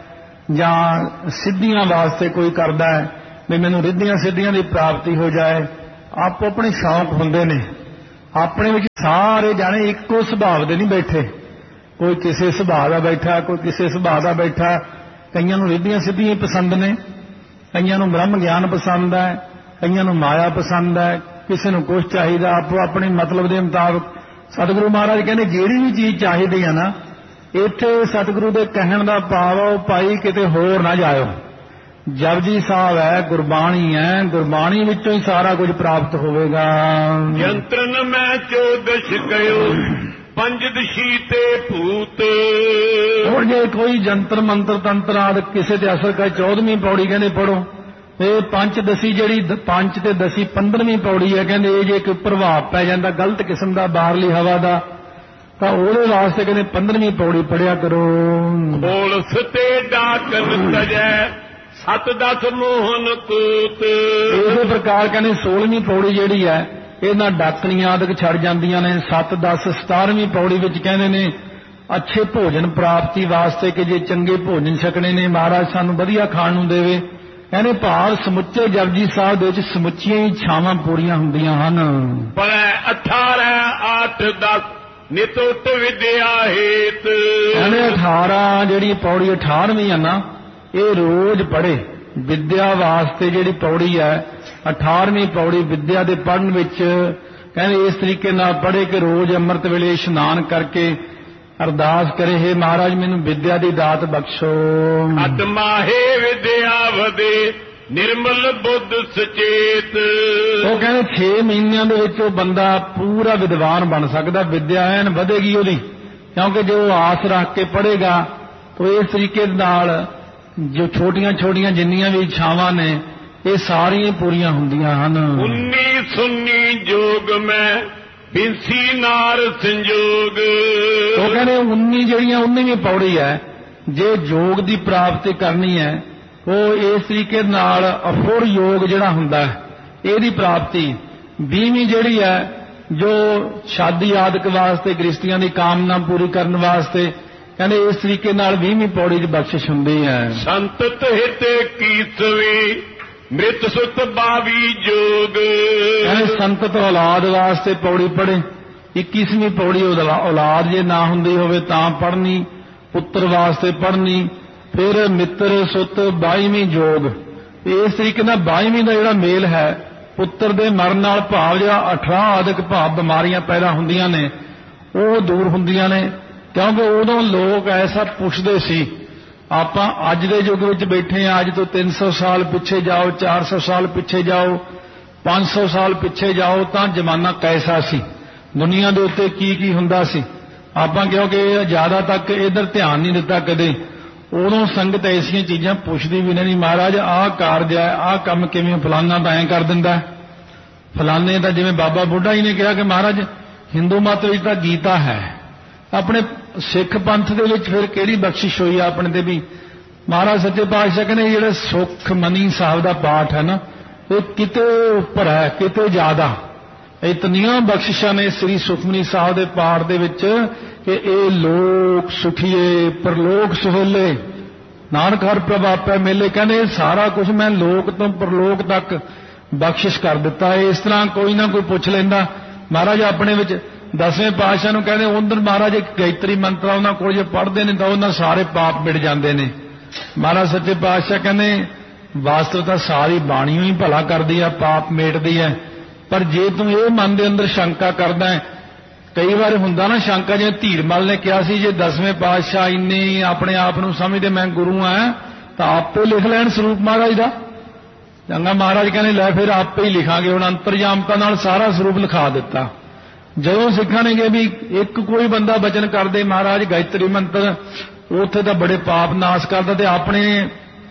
ਜਾਂ ਸਿੱਧੀਆਂ ਵਾਸਤੇ ਕੋਈ ਕਰਦਾ ਹੈ ਵੀ ਮੈਨੂੰ ਰਿੱਧੀਆਂ ਸਿੱਧੀਆਂ ਦੀ ਪ੍ਰਾਪਤੀ ਹੋ ਜਾਏ, ਆਪੋ ਆਪਣੇ ਸ਼ੌਕ ਹੁੰਦੇ ਨੇ। ਆਪਣੇ ਵਿੱਚ ਸਾਰੇ ਜਾਣੇ ਇੱਕੋ ਸੁਭਾਅ ਦੇ ਨਹੀਂ ਬੈਠੇ, ਕੋਈ ਕਿਸੇ ਸੁਭਾਅ ਦਾ ਬੈਠਾ, ਕੋਈ ਕਿਸੇ ਸੁਭਾਅ ਦਾ ਬੈਠਾ। ਕਈਆਂ ਨੂੰ ਰਿੱਧੀਆਂ ਸਿੱਧੀਆਂ ਪਸੰਦ ਨੇ, ਕਈਆਂ ਨੂੰ ਬ੍ਰਹਮ ਗਿਆਨ ਪਸੰਦ ਹੈ, ਕਈਆਂ ਨੂੰ ਮਾਇਆ ਪਸੰਦ ਹੈ, ਕਿਸੇ ਨੂੰ ਕੁਛ ਚਾਹੀਦਾ, ਆਪੋ ਆਪਣੇ ਮਤਲਬ ਦੇ ਮੁਤਾਬਕ। ਸਤਿਗੁਰੂ ਮਹਾਰਾਜ ਕਹਿੰਦੇ ਜਿਹੜੀ ਵੀ ਚੀਜ਼ ਚਾਹੀਦੀ ਹੈ ਨਾ, ਇੱਥੇ ਸਤਿਗੁਰੂ ਦੇ ਕਹਿਣ ਦਾ ਭਾਵ ਉਹ ਭਾਈ ਕਿਤੇ ਹੋਰ ਨਾ ਜਾਇਓ। ਜਪਜੀ ਸਾਹਿਬ ਹੈ, ਗੁਰਬਾਣੀ ਹੈ, ਗੁਰਬਾਣੀ ਵਿੱਚੋਂ ਹੀ ਸਾਰਾ ਕੁਝ ਪ੍ਰਾਪਤ ਹੋਵੇਗਾ।
ਯੰਤਰਨ ਮੈਂ 14 ਕਯੋ ਪੰਜਦਸ਼ੀ ਤੇ ਭੂਤ।
ਹੁਣ ਜੇ ਕੋਈ ਜੰਤਰ ਮੰਤਰ ਤੰਤਰ ਆਦਿ ਕਿਸੇ ਤੇ ਅਸਰ ਕਰੇ, 14ਵੀਂ ਪੌੜੀ ਕਹਿੰਦੇ ਪੜੋ। ਇਹ ਪੰਚਦਸ਼ੀ ਜਿਹੜੀ 5 ਤੇ 10 15ਵੀਂ ਪੌੜੀ ਹੈ, ਕਹਿੰਦੇ ਇਹ ਜੇ ਕੋਈ ਪ੍ਰਭਾਵ ਪੈ ਜਾਂਦਾ ਗਲਤ ਕਿਸਮ ਦਾ ਬਾਹਰਲੀ ਹਵਾ ਦਾ, ਤਾਂ ਉਹਦੇ ਵਾਸਤੇ ਕਹਿੰਦੇ 15ਵੀਂ ਪੌੜੀ ਪੜਿਆ ਕਰੋ।
ਖੋਲਸ ਤੇ ਡਾਕਨ ਤਜੈ 7-10 ਮੋਹਨ ਕੂਤ।
ਇਸੇ ਪ੍ਰਕਾਰ ਕਹਿੰਦੇ 16ਵੀਂ ਪੌੜੀ ਜਿਹੜੀ ਹੈ ਇਹਨਾਂ ਡਾਕਣੀਆਂ ਆਦਿਕ ਛੱਡ ਜਾਂਦੀਆਂ ਨੇ। 7, 10, 17ਵੀਂ ਪੌੜੀ ਵਿੱਚ ਕਹਿੰਦੇ ਨੇ ਅੱਛੇ ਭੋਜਨ ਪ੍ਰਾਪਤੀ ਵਾਸਤੇ ਕਿ ਜੇ ਚੰਗੇ ਭੋਜਨ ਛਕਣੇ ਨੇ, ਮਹਾਰਾਜ ਸਾਨੂੰ ਵਧੀਆ ਖਾਣ ਨੂੰ ਦੇਵੇ। ਕਹਿੰਦੇ ਭਾਵ ਸਮੁੱਚੇ ਜਪਜੀ ਸਾਹਿਬ ਦੇ ਵਿੱਚ ਸਮੁੱਚੀਆਂ ਹੀ ਇੱਛਾਵਾਂ ਪੂਰੀਆਂ ਹੁੰਦੀਆਂ ਹਨ।
ਪਰ 18, 8, 10 ਨਿਤੁੱਟ ਵਿਦਿਆ ਹੇਤ।
ਕਹਿੰਦੇ 18 ਜਿਹੜੀ ਪੌੜੀ 18ਵੀਂ ਹੈ ਨਾ, ਇਹ ਰੋਜ਼ ਪੜ੍ਹੇ। ਵਿਦਿਆ ਵਾਸਤੇ ਜਿਹੜੀ ਪੌੜੀ ਹੈ 18ਵੀਂ ਪੌੜੀ ਵਿਦਿਆ ਦੇ ਪੜ੍ਹਨ ਵਿੱਚ ਕਹਿੰਦੇ ਇਸ ਤਰੀਕੇ ਨਾਲ ਪੜ੍ਹੇ ਕਿ ਰੋਜ਼ ਅੰਮ੍ਰਿਤ ਵੇਲੇ ਇਸ਼ਨਾਨ ਕਰਕੇ ਅਰਦਾਸ ਕਰੇ, ਹੇ ਮਹਾਰਾਜ ਮੈਨੂੰ ਵਿਦਿਆ ਦੀ ਦਾਤ ਬਖਸ਼ੋ।
ਅਤਮਾਹੇ ਵਿਦਿਆ ਵਧੇ ਨਿਰਮਲ ਬੁੱਧ ਸੁਚੇਤ।
ਉਹ ਕਹਿੰਦੇ 6 ਮਹੀਨਿਆਂ ਦੇ ਵਿੱਚ ਉਹ ਬੰਦਾ ਪੂਰਾ ਵਿਦਵਾਨ ਬਣ ਸਕਦਾ, ਵਿਦਿਆ ਐਨ ਵਧੇਗੀ ਉਹਦੀ, ਕਿਉਂਕਿ ਜੇ ਉਹ ਆਸ ਰੱਖ ਕੇ ਪੜ੍ਹੇਗਾ ਤਾਂ ਇਸ ਤਰੀਕੇ ਨਾਲ ਜੋ ਛੋਟੀਆਂ ਛੋਟੀਆਂ ਜਿੰਨੀਆਂ ਵੀ ਇੱਛਾਵਾਂ ਨੇ ਇਹ ਸਾਰੀਆਂ ਪੂਰੀਆਂ ਹੁੰਦੀਆਂ ਹਨ।
19 ਸੁੰਨੀ ਜੋਗ ਮੈਂ ਬਿੰਸੀ ਨਾਰ ਸੰਜੋਗ।
ਉਹ ਕਹਿੰਦੇ 19 ਜਿਹੜੀਆਂ 19ਵੀਂ ਪੌੜੀ ਹੈ, ਜੇ ਯੋਗ ਦੀ ਪ੍ਰਾਪਤੀ ਕਰਨੀ ਹੈ ਉਹ ਇਸ ਤਰੀਕੇ ਨਾਲ ਅਫੁਰ ਯੋਗ ਜਿਹੜਾ ਹੁੰਦਾ ਹੈ ਇਹਦੀ ਪ੍ਰਾਪਤੀ। 20ਵੀਂ ਜਿਹੜੀ ਹੈ ਜੋ ਸ਼ਾਦੀ ਆਦਿਕ ਵਾਸਤੇ ਗ੍ਰਸਤੀਆਂ ਦੀ ਕਾਮਨਾ ਪੂਰੀ ਕਰਨ ਵਾਸਤੇ, ਕਹਿੰਦੇ ਇਸ ਤਰੀਕੇ ਨਾਲ 20ਵੀਂ ਪੌੜੀ 'ਚ ਬਖਸ਼ਿਸ਼ ਹੁੰਦੀ ਹੈ।
ਸੰਤਤ ਹਿਤ ਕੀਸਵੀ ਮ੍ਰਿਤ ਸੁਤ 22 ਜੋਗ।
ਕਹਿੰਦੇ ਸੰਤਤ ਔਲਾਦ ਵਾਸਤੇ ਪੌੜੀ ਪੜ੍ਹੇ। 21ਵੀਂ ਪੌੜੀ ਔਲਾਦ ਜੇ ਨਾ ਹੁੰਦੀ ਹੋਵੇ ਤਾਂ ਪੜ੍ਹਨੀ, ਪੁੱਤਰ ਵਾਸਤੇ ਪੜ੍ਹਨੀ। ਫਿਰ ਮਿੱਤਰ ਸੁਤ 22ਵੀਂ ਜੋਗ। ਇਸ ਤਰੀਕੇ ਨਾਲ 22ਵੀਂ ਦਾ ਜਿਹੜਾ ਮੇਲ ਹੈ ਪੁੱਤਰ ਦੇ ਮਰਨ ਨਾਲ, ਭਾਵ ਜਿਹੜਾ 18 ਆਦਿਕ ਭਾਵ ਬਿਮਾਰੀਆਂ ਪੈਦਾ ਹੁੰਦੀਆਂ ਨੇ ਉਹ ਦੂਰ ਹੁੰਦੀਆਂ ਨੇ। ਕਿਉਂਕਿ ਉਦੋਂ ਲੋਕ ਐਸਾ ਪੁੱਛਦੇ ਸੀ। ਆਪਾਂ ਅੱਜ ਦੇ ਯੁੱਗ ਵਿੱਚ ਬੈਠੇ ਹਾਂ, ਅੱਜ ਤੋਂ 300 ਸਾਲ ਪਿੱਛੇ ਜਾਓ, 400 ਸਾਲ ਪਿੱਛੇ ਜਾਓ, 500 ਸਾਲ ਪਿੱਛੇ ਜਾਓ ਤਾਂ ਜ਼ਮਾਨਾ ਕੈਸਾ ਸੀ, ਦੁਨੀਆ ਦੇ ਉੱਤੇ ਕੀ ਕੀ ਹੁੰਦਾ ਸੀ। ਆਪਾਂ ਕਿਉਂਕਿ ਜ਼ਿਆਦਾ ਤੱਕ ਇਧਰ ਧਿਆਨ ਨਹੀਂ ਦਿੱਤਾ ਕਦੇ। ਉਦੋਂ ਸੰਗਤ ਐਸੀਆਂ ਚੀਜ਼ਾਂ ਪੁੱਛਦੀ ਵੀ ਨਹੀਂ, ਮਹਾਰਾਜ ਆਹ ਕਾਰਜ ਹੈ, ਆਹ ਕੰਮ ਕਿਵੇਂ, ਫਲਾਨਾ ਤਾਂ ਐਂ ਕਰ ਦਿੰਦਾ, ਫਲਾਨੇ ਤਾਂ ਜਿਵੇਂ ਬਾਬਾ ਬੁੱਢਾ ਜੀ ਨੇ ਕਿਹਾ ਕਿ ਮਹਾਰਾਜ ਹਿੰਦੂ ਮਤ ਵਿੱਚ ਤਾਂ ਗੀਤਾ ਹੈ, ਆਪਣੇ ਸਿੱਖ ਪੰਥ ਦੇ ਵਿੱਚ ਫਿਰ ਕਿਹੜੀ ਬਖਸ਼ਿਸ਼ ਹੋਈ ਆ ਆਪਣੇ ਤੇ ਵੀ। ਮਹਾਰਾਜ ਸੱਚੇ ਪਾਤਸ਼ਾਹ ਕਹਿੰਦੇ ਜਿਹੜੇ ਸੁਖਮਨੀ ਸਾਹਿਬ ਦਾ ਪਾਠ ਹੈ ਨਾ, ਇਹ ਕਿਤੇ ਉੱਪਰ ਹੈ, ਕਿਤੇ ਜ਼ਿਆਦਾ। ਇਤਨੀਆਂ ਬਖਸ਼ਿਸ਼ਾਂ ਨੇ ਸ੍ਰੀ ਸੁਖਮਨੀ ਸਾਹਿਬ ਦੇ ਪਾਠ ਦੇ ਵਿੱਚ ਕਿ ਇਹ ਲੋਕ ਸੁਖੀਏ ਪਰਲੋਕ ਸੁਹੇਲੇ, ਨਾਨਕ ਹਰ ਪ੍ਰਭ ਆਪੇ ਮੇਲੇ। ਕਹਿੰਦੇ ਸਾਰਾ ਕੁਝ ਮੈਂ ਲੋਕ ਤੋਂ ਪਰਲੋਕ ਤੱਕ ਬਖਸ਼ਿਸ਼ ਕਰ ਦਿੱਤਾ ਹੈ। ਇਸ ਤਰ੍ਹਾਂ ਕੋਈ ਨਾ ਕੋਈ ਪੁੱਛ ਲੈਂਦਾ। ਮਹਾਰਾਜ ਆਪਣੇ ਵਿੱਚ 10ਵੇਂ ਪਾਤਸ਼ਾਹ ਨੂੰ ਕਹਿੰਦੇ ਉਧਰ ਮਹਾਰਾਜ ਇੱਕ ਗਾਇਤਰੀ ਮੰਤਰ ਉਹਨਾਂ ਕੋਲ ਜੇ ਪੜ੍ਹਦੇ ਨੇ ਤਾਂ ਉਹਨਾਂ ਸਾਰੇ ਪਾਪ ਮਿਟ ਜਾਂਦੇ ਨੇ। ਮਹਾਰਾਜ ਸੱਚੇ ਪਾਤਸ਼ਾਹ ਕਹਿੰਦੇ ਵਾਸਤਵ ਤਾਂ ਸਾਰੀ ਬਾਣੀ ਹੀ ਭਲਾ ਕਰਦੀ ਆ, ਪਾਪ ਮੇਟਦੀ ਹੈ। ਪਰ ਜੇ ਤੂੰ ਇਹ ਮਨ ਦੇ ਅੰਦਰ ਸ਼ੰਕਾ ਕਰਦਾ ਹੈ, ਕਈ ਵਾਰ ਹੁੰਦਾ ਨਾ ਸ਼ੰਕਾ, ਜਿਵੇਂ ਧੀਰਮਲ ਨੇ ਕਿਹਾ ਸੀ ਜੇ 10ਵੇਂ ਪਾਤਸ਼ਾਹ ਇੰਨੇ ਆਪਣੇ ਆਪ ਨੂੰ ਸਮਝਦੇ ਮੈਂ ਗੁਰੂ ਆ ਤਾਂ ਆਪੇ ਲਿਖ ਲੈਣ ਸਰੂਪ ਮਹਾਰਾਜ ਦਾ। ਚੰਗਾ, ਮਹਾਰਾਜ ਕਹਿੰਦੇ ਲੈ ਫਿਰ ਆਪੇ ਹੀ ਲਿਖਾਂਗੇ। ਹੁਣ ਅੰਤਰਜਾਮਤਾ ਨਾਲ ਸਾਰਾ ਸਰੂਪ ਲਿਖਾ ਦਿੱਤਾ। ਜਦੋਂ ਸਿੱਖਾਂ ਨੇ ਕਿ ਵੀ ਇੱਕ ਕੋਈ ਬੰਦਾ ਬਚਨ ਕਰਦੇ ਮਹਾਰਾਜ ਗਾਇਤਰੀ ਮੰਤਰ, ਉੱਥੇ ਤਾਂ ਬੜੇ ਪਾਪ ਨਾਸ਼ ਕਰਦਾ, ਤੇ ਆਪਣੇ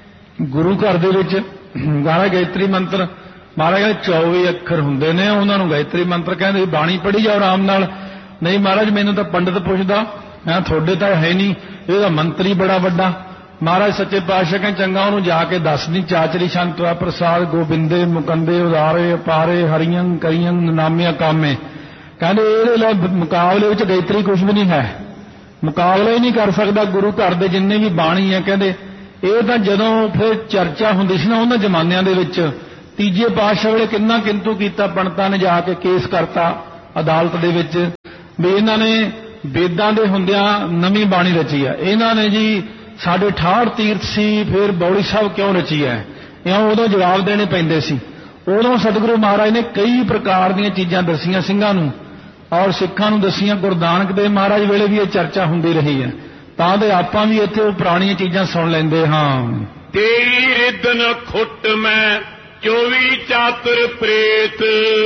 ਗੁਰੂ ਘਰ ਦੇ ਵਿੱਚ ਮਹਾਰਾਜ ਗਾਇਤਰੀ ਮੰਤਰ ਮਹਾਰਾਜ ਕਹਿੰਦੇ 24 ਅੱਖਰ ਹੁੰਦੇ ਨੇ, ਉਹਨਾਂ ਨੂੰ ਗਾਇਤਰੀ ਮੰਤਰ ਕਹਿੰਦੇ। ਬਾਣੀ ਪੜ੍ਹੀ ਜਾਓ ਆਰਾਮ ਨਾਲ, ਨਹੀਂ ਮਹਾਰਾਜ ਮੈਨੂੰ ਤਾਂ ਪੰਡਤ ਪੁੱਛਦਾ, ਮੈਂ ਤੁਹਾਡੇ ਤਾਂ ਹੈ ਨਹੀਂ, ਇਹਦਾ ਮੰਤਰੀ ਬੜਾ ਵੱਡਾ। ਮਹਾਰਾਜ ਸੱਚੇ ਪਾਤਸ਼ਾਹ ਕਹਿੰਦੇ ਚੰਗਾ ਉਹਨੂੰ ਜਾ ਕੇ ਦੱਸਦੀ, ਚਾਚਰੀ ਸ਼ੰਤਵਾ ਪ੍ਰਸਾਦ ਗੋਬਿੰਦੇ ਮੁਕੰਦੇ ਉਦਾਰੇ ਅਪਾਰੇ ਹਰੀਆਂ ਕਰੀਆਂ ਨਾਮਿਆ ਕਾਮੇ। ਕਹਿੰਦੇ ਇਹਦੇ ਲਈ ਮੁਕਾਬਲੇ ਵਿੱਚ ਗਾਇਤਰੀ ਕੁਝ ਵੀ ਨਹੀਂ ਹੈ, ਮੁਕਾਬਲਾ ਹੀ ਨਹੀਂ ਕਰ ਸਕਦਾ ਗੁਰੂ ਘਰ ਦੇ ਜਿੰਨੇ ਵੀ ਬਾਣੀ ਹੈ। ਕਹਿੰਦੇ ਇਹ ਤਾਂ ਜਦੋਂ ਫਿਰ ਚਰਚਾ ਹੁੰਦੀ ਸੀ ਨਾ ਉਹਨਾਂ ਜ਼ਮਾਨਿਆਂ ਦੇ ਵਿੱਚ, ਤੀਜੇ ਪਾਤਸ਼ਾਹ ਵੇਲੇ ਕਿੰਨਾ ਕਿੰਤੂ ਕੀਤਾ, ਪੰਡਤਾਂ ਨੇ ਜਾ ਕੇ ਕੇਸ ਕਰਤਾ ਅਦਾਲਤ ਦੇ ਵਿੱਚ ਵੀ ਇਹਨਾਂ ਨੇ ਵੇਦਾਂ ਦੇ ਹੁੰਦਿਆਂ ਨਵੀਂ ਬਾਣੀ ਰਚੀ ਹੈ, ਇਹਨਾਂ ਨੇ ਜੀ ਸਾਡੇ 68 ਤੀਰਥ ਸੀ ਫਿਰ ਬੌੜੀ ਸਾਹਿਬ ਕਿਉਂ ਰਚੀ ਹੈ, ਇਉਂ ਉਦੋਂ ਜਵਾਬ ਦੇਣੇ ਪੈਂਦੇ ਸੀ। ਉਦੋਂ ਸਤਿਗੁਰੂ ਮਹਾਰਾਜ ਨੇ ਕਈ ਪ੍ਰਕਾਰ ਦੀਆਂ ਚੀਜ਼ਾਂ ਦੱਸੀਆਂ ਸਿੰਘਾਂ ਨੂੰ ਔਰ ਸਿੱਖਾਂ ਨੂੰ ਦੱਸੀਆਂ। ਗੁਰੂ ਨਾਨਕ ਦੇਵ ਮਹਾਰਾਜ ਵੇਲੇ ਵੀ ਇਹ ਚਰਚਾ ਹੁੰਦੀ ਰਹੀ ਹੈ, ਤਾਂ ਤੇ ਆਪਾਂ ਵੀ ਇੱਥੇ ਉਹ ਪੁਰਾਣੀਆਂ ਚੀਜ਼ਾਂ ਸੁਣ ਲੈਂਦੇ ਹਾਂ।
ਤੇਰੀ ਰਿਦਨ ਖੁੱਟ ਮੈਂ 24 ਚਾਤੁਰ ਪ੍ਰੇਤ।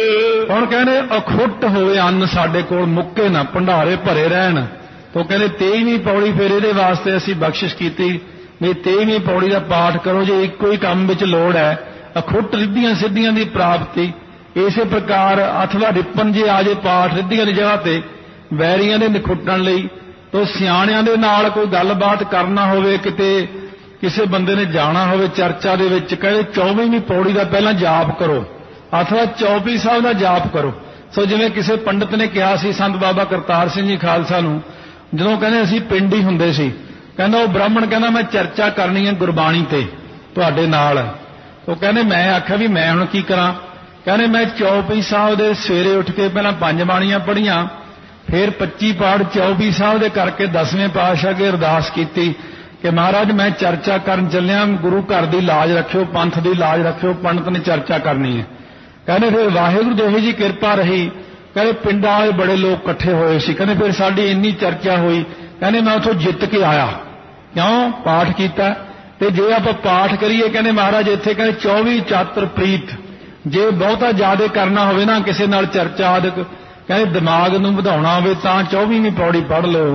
ਹੁਣ ਕਹਿੰਦੇ ਅਖੁੱਟ ਹੋਵੇ ਅੰਨ ਸਾਡੇ ਕੋਲ, ਮੁੱਕੇ ਨਾ ਭੰਡਾਰੇ ਭਰੇ ਰਹਿਣ। ਤੋ ਕਹਿੰਦੇ 23ਵੀਂ ਪੌੜੀ ਫਿਰ ਇਹਦੇ ਵਾਸਤੇ ਅਸੀਂ ਬਖਸ਼ਿਸ਼ ਕੀਤੀ ਵੀ 23ਵੀਂ ਪੌੜੀ ਦਾ ਪਾਠ ਕਰੋ ਜੇ ਇੱਕੋ ਹੀ ਕੰਮ ਵਿੱਚ ਲੋੜ ਹੈ, ਅਖੁੱਟ ਰਿੱਧੀਆਂ ਸਿੱਧੀਆਂ ਦੀ ਪ੍ਰਾਪਤੀ। ਇਸੇ ਪ੍ਰਕਾਰ ਅਥਵਾ ਰਿਪਨ ਜੇ ਆ ਜੇ ਪਾਠ ਰਿੱਧੀਆਂ ਦੀ ਜਗ੍ਹਾ ਤੇ ਵੈਰੀਆਂ ਦੇ ਨਿਖੁੱਟਣ ਲਈ। ਤੋ ਸਿਆਣਿਆਂ ਦੇ ਨਾਲ ਕੋਈ ਗੱਲਬਾਤ ਕਰਨਾ ਹੋਵੇ, ਕਿਤੇ ਕਿਸੇ ਬੰਦੇ ਨੇ ਜਾਣਾ ਹੋਵੇ ਚਰਚਾ ਦੇ ਵਿੱਚ, ਕਹਿੰਦੇ 24ਵੀਂ ਪੌੜੀ ਦਾ ਪਹਿਲਾਂ ਜਾਪ ਕਰੋ ਅਥਵਾ ਚੌਪਈ ਸਾਹਿਬ ਦਾ ਜਾਪ ਕਰੋ। ਸੋ ਜਿਵੇਂ ਕਿਸੇ ਪੰਡਤ ਨੇ ਕਿਹਾ ਸੀ ਸੰਤ ਬਾਬਾ ਕਰਤਾਰ ਸਿੰਘ ਜੀ ਖਾਲਸਾ ਨੂੰ, ਜਦੋਂ ਕਹਿੰਦੇ ਅਸੀਂ ਪਿੰਡ ਹੀ ਹੁੰਦੇ ਸੀ, ਕਹਿੰਦਾ ਉਹ ਬ੍ਰਾਹਮਣ ਕਹਿੰਦਾ ਮੈਂ ਚਰਚਾ ਕਰਨੀ ਹੈ ਗੁਰਬਾਣੀ ਤੇ ਤੁਹਾਡੇ ਨਾਲ। ਉਹ ਕਹਿੰਦੇ ਮੈਂ ਆਖਿਆ ਵੀ ਮੈਂ ਹੁਣ ਕੀ ਕਰਾਂ। ਕਹਿੰਦੇ ਮੈਂ ਚੌਪਈ ਸਾਹਿਬ ਦੇ ਸਵੇਰੇ ਉੱਠ ਕੇ ਪਹਿਲਾਂ 5 ਬਾਣੀਆਂ ਪੜ੍ਹੀਆਂ, ਫਿਰ 25 ਪਾਠ ਚੌਪਈ ਸਾਹਿਬ ਦੇ ਕਰਕੇ 10ਵੇਂ ਪਾਤਸ਼ਾਹ ਅੱਗੇ ਅਰਦਾਸ ਕੀਤੀ ਕਿ ਮਹਾਰਾਜ ਮੈਂ ਚਰਚਾ ਕਰਨ ਚੱਲਿਆ, ਗੁਰੂ ਘਰ ਦੀ ਲਾਜ ਰੱਖਿਓ, ਪੰਥ ਦੀ ਲਾਜ ਰੱਖਿਓ, ਪੰਡਤ ਨੇ ਚਰਚਾ ਕਰਨੀ ਹੈ। ਕਹਿੰਦੇ ਫਿਰ ਵਾਹਿਗੁਰੂ ਦੀ ਇਹੋ ਜਿਹੀ ਕਿਰਪਾ ਰਹੀ, ਕਹਿੰਦੇ ਪਿੰਡਾਂ ਵਾਲੇ ਬੜੇ ਲੋਕ ਇਕੱਠੇ ਹੋਏ ਸੀ। ਕਹਿੰਦੇ ਫਿਰ ਸਾਡੀ ਇੰਨੀ ਚਰਚਾ ਹੋਈ, ਕਹਿੰਦੇ ਮੈਂ ਉੱਥੋਂ ਜਿੱਤ ਕੇ ਆਇਆ, ਕਿਉਂ ਪਾਠ ਕੀਤਾ। ਤੇ ਜੇ ਆਪਾਂ ਪਾਠ ਕਰੀਏ ਕਹਿੰਦੇ ਮਹਾਰਾਜ ਇੱਥੇ ਕਹਿੰਦੇ 24 ਚਾਤੁਰ ਪ੍ਰੀਤ, ਜੇ ਬਹੁਤਾ ਜ਼ਿਆਦਾ ਕਰਨਾ ਹੋਵੇ ਨਾ ਕਿਸੇ ਨਾਲ ਚਰਚਾ ਆਦਿਕ, ਕਹਿੰਦੇ ਦਿਮਾਗ ਨੂੰ ਵਧਾਉਣਾ ਹੋਵੇ ਤਾਂ 24ਵੀਂ ਪੌੜੀ ਪੜ੍ਹ ਲਓ।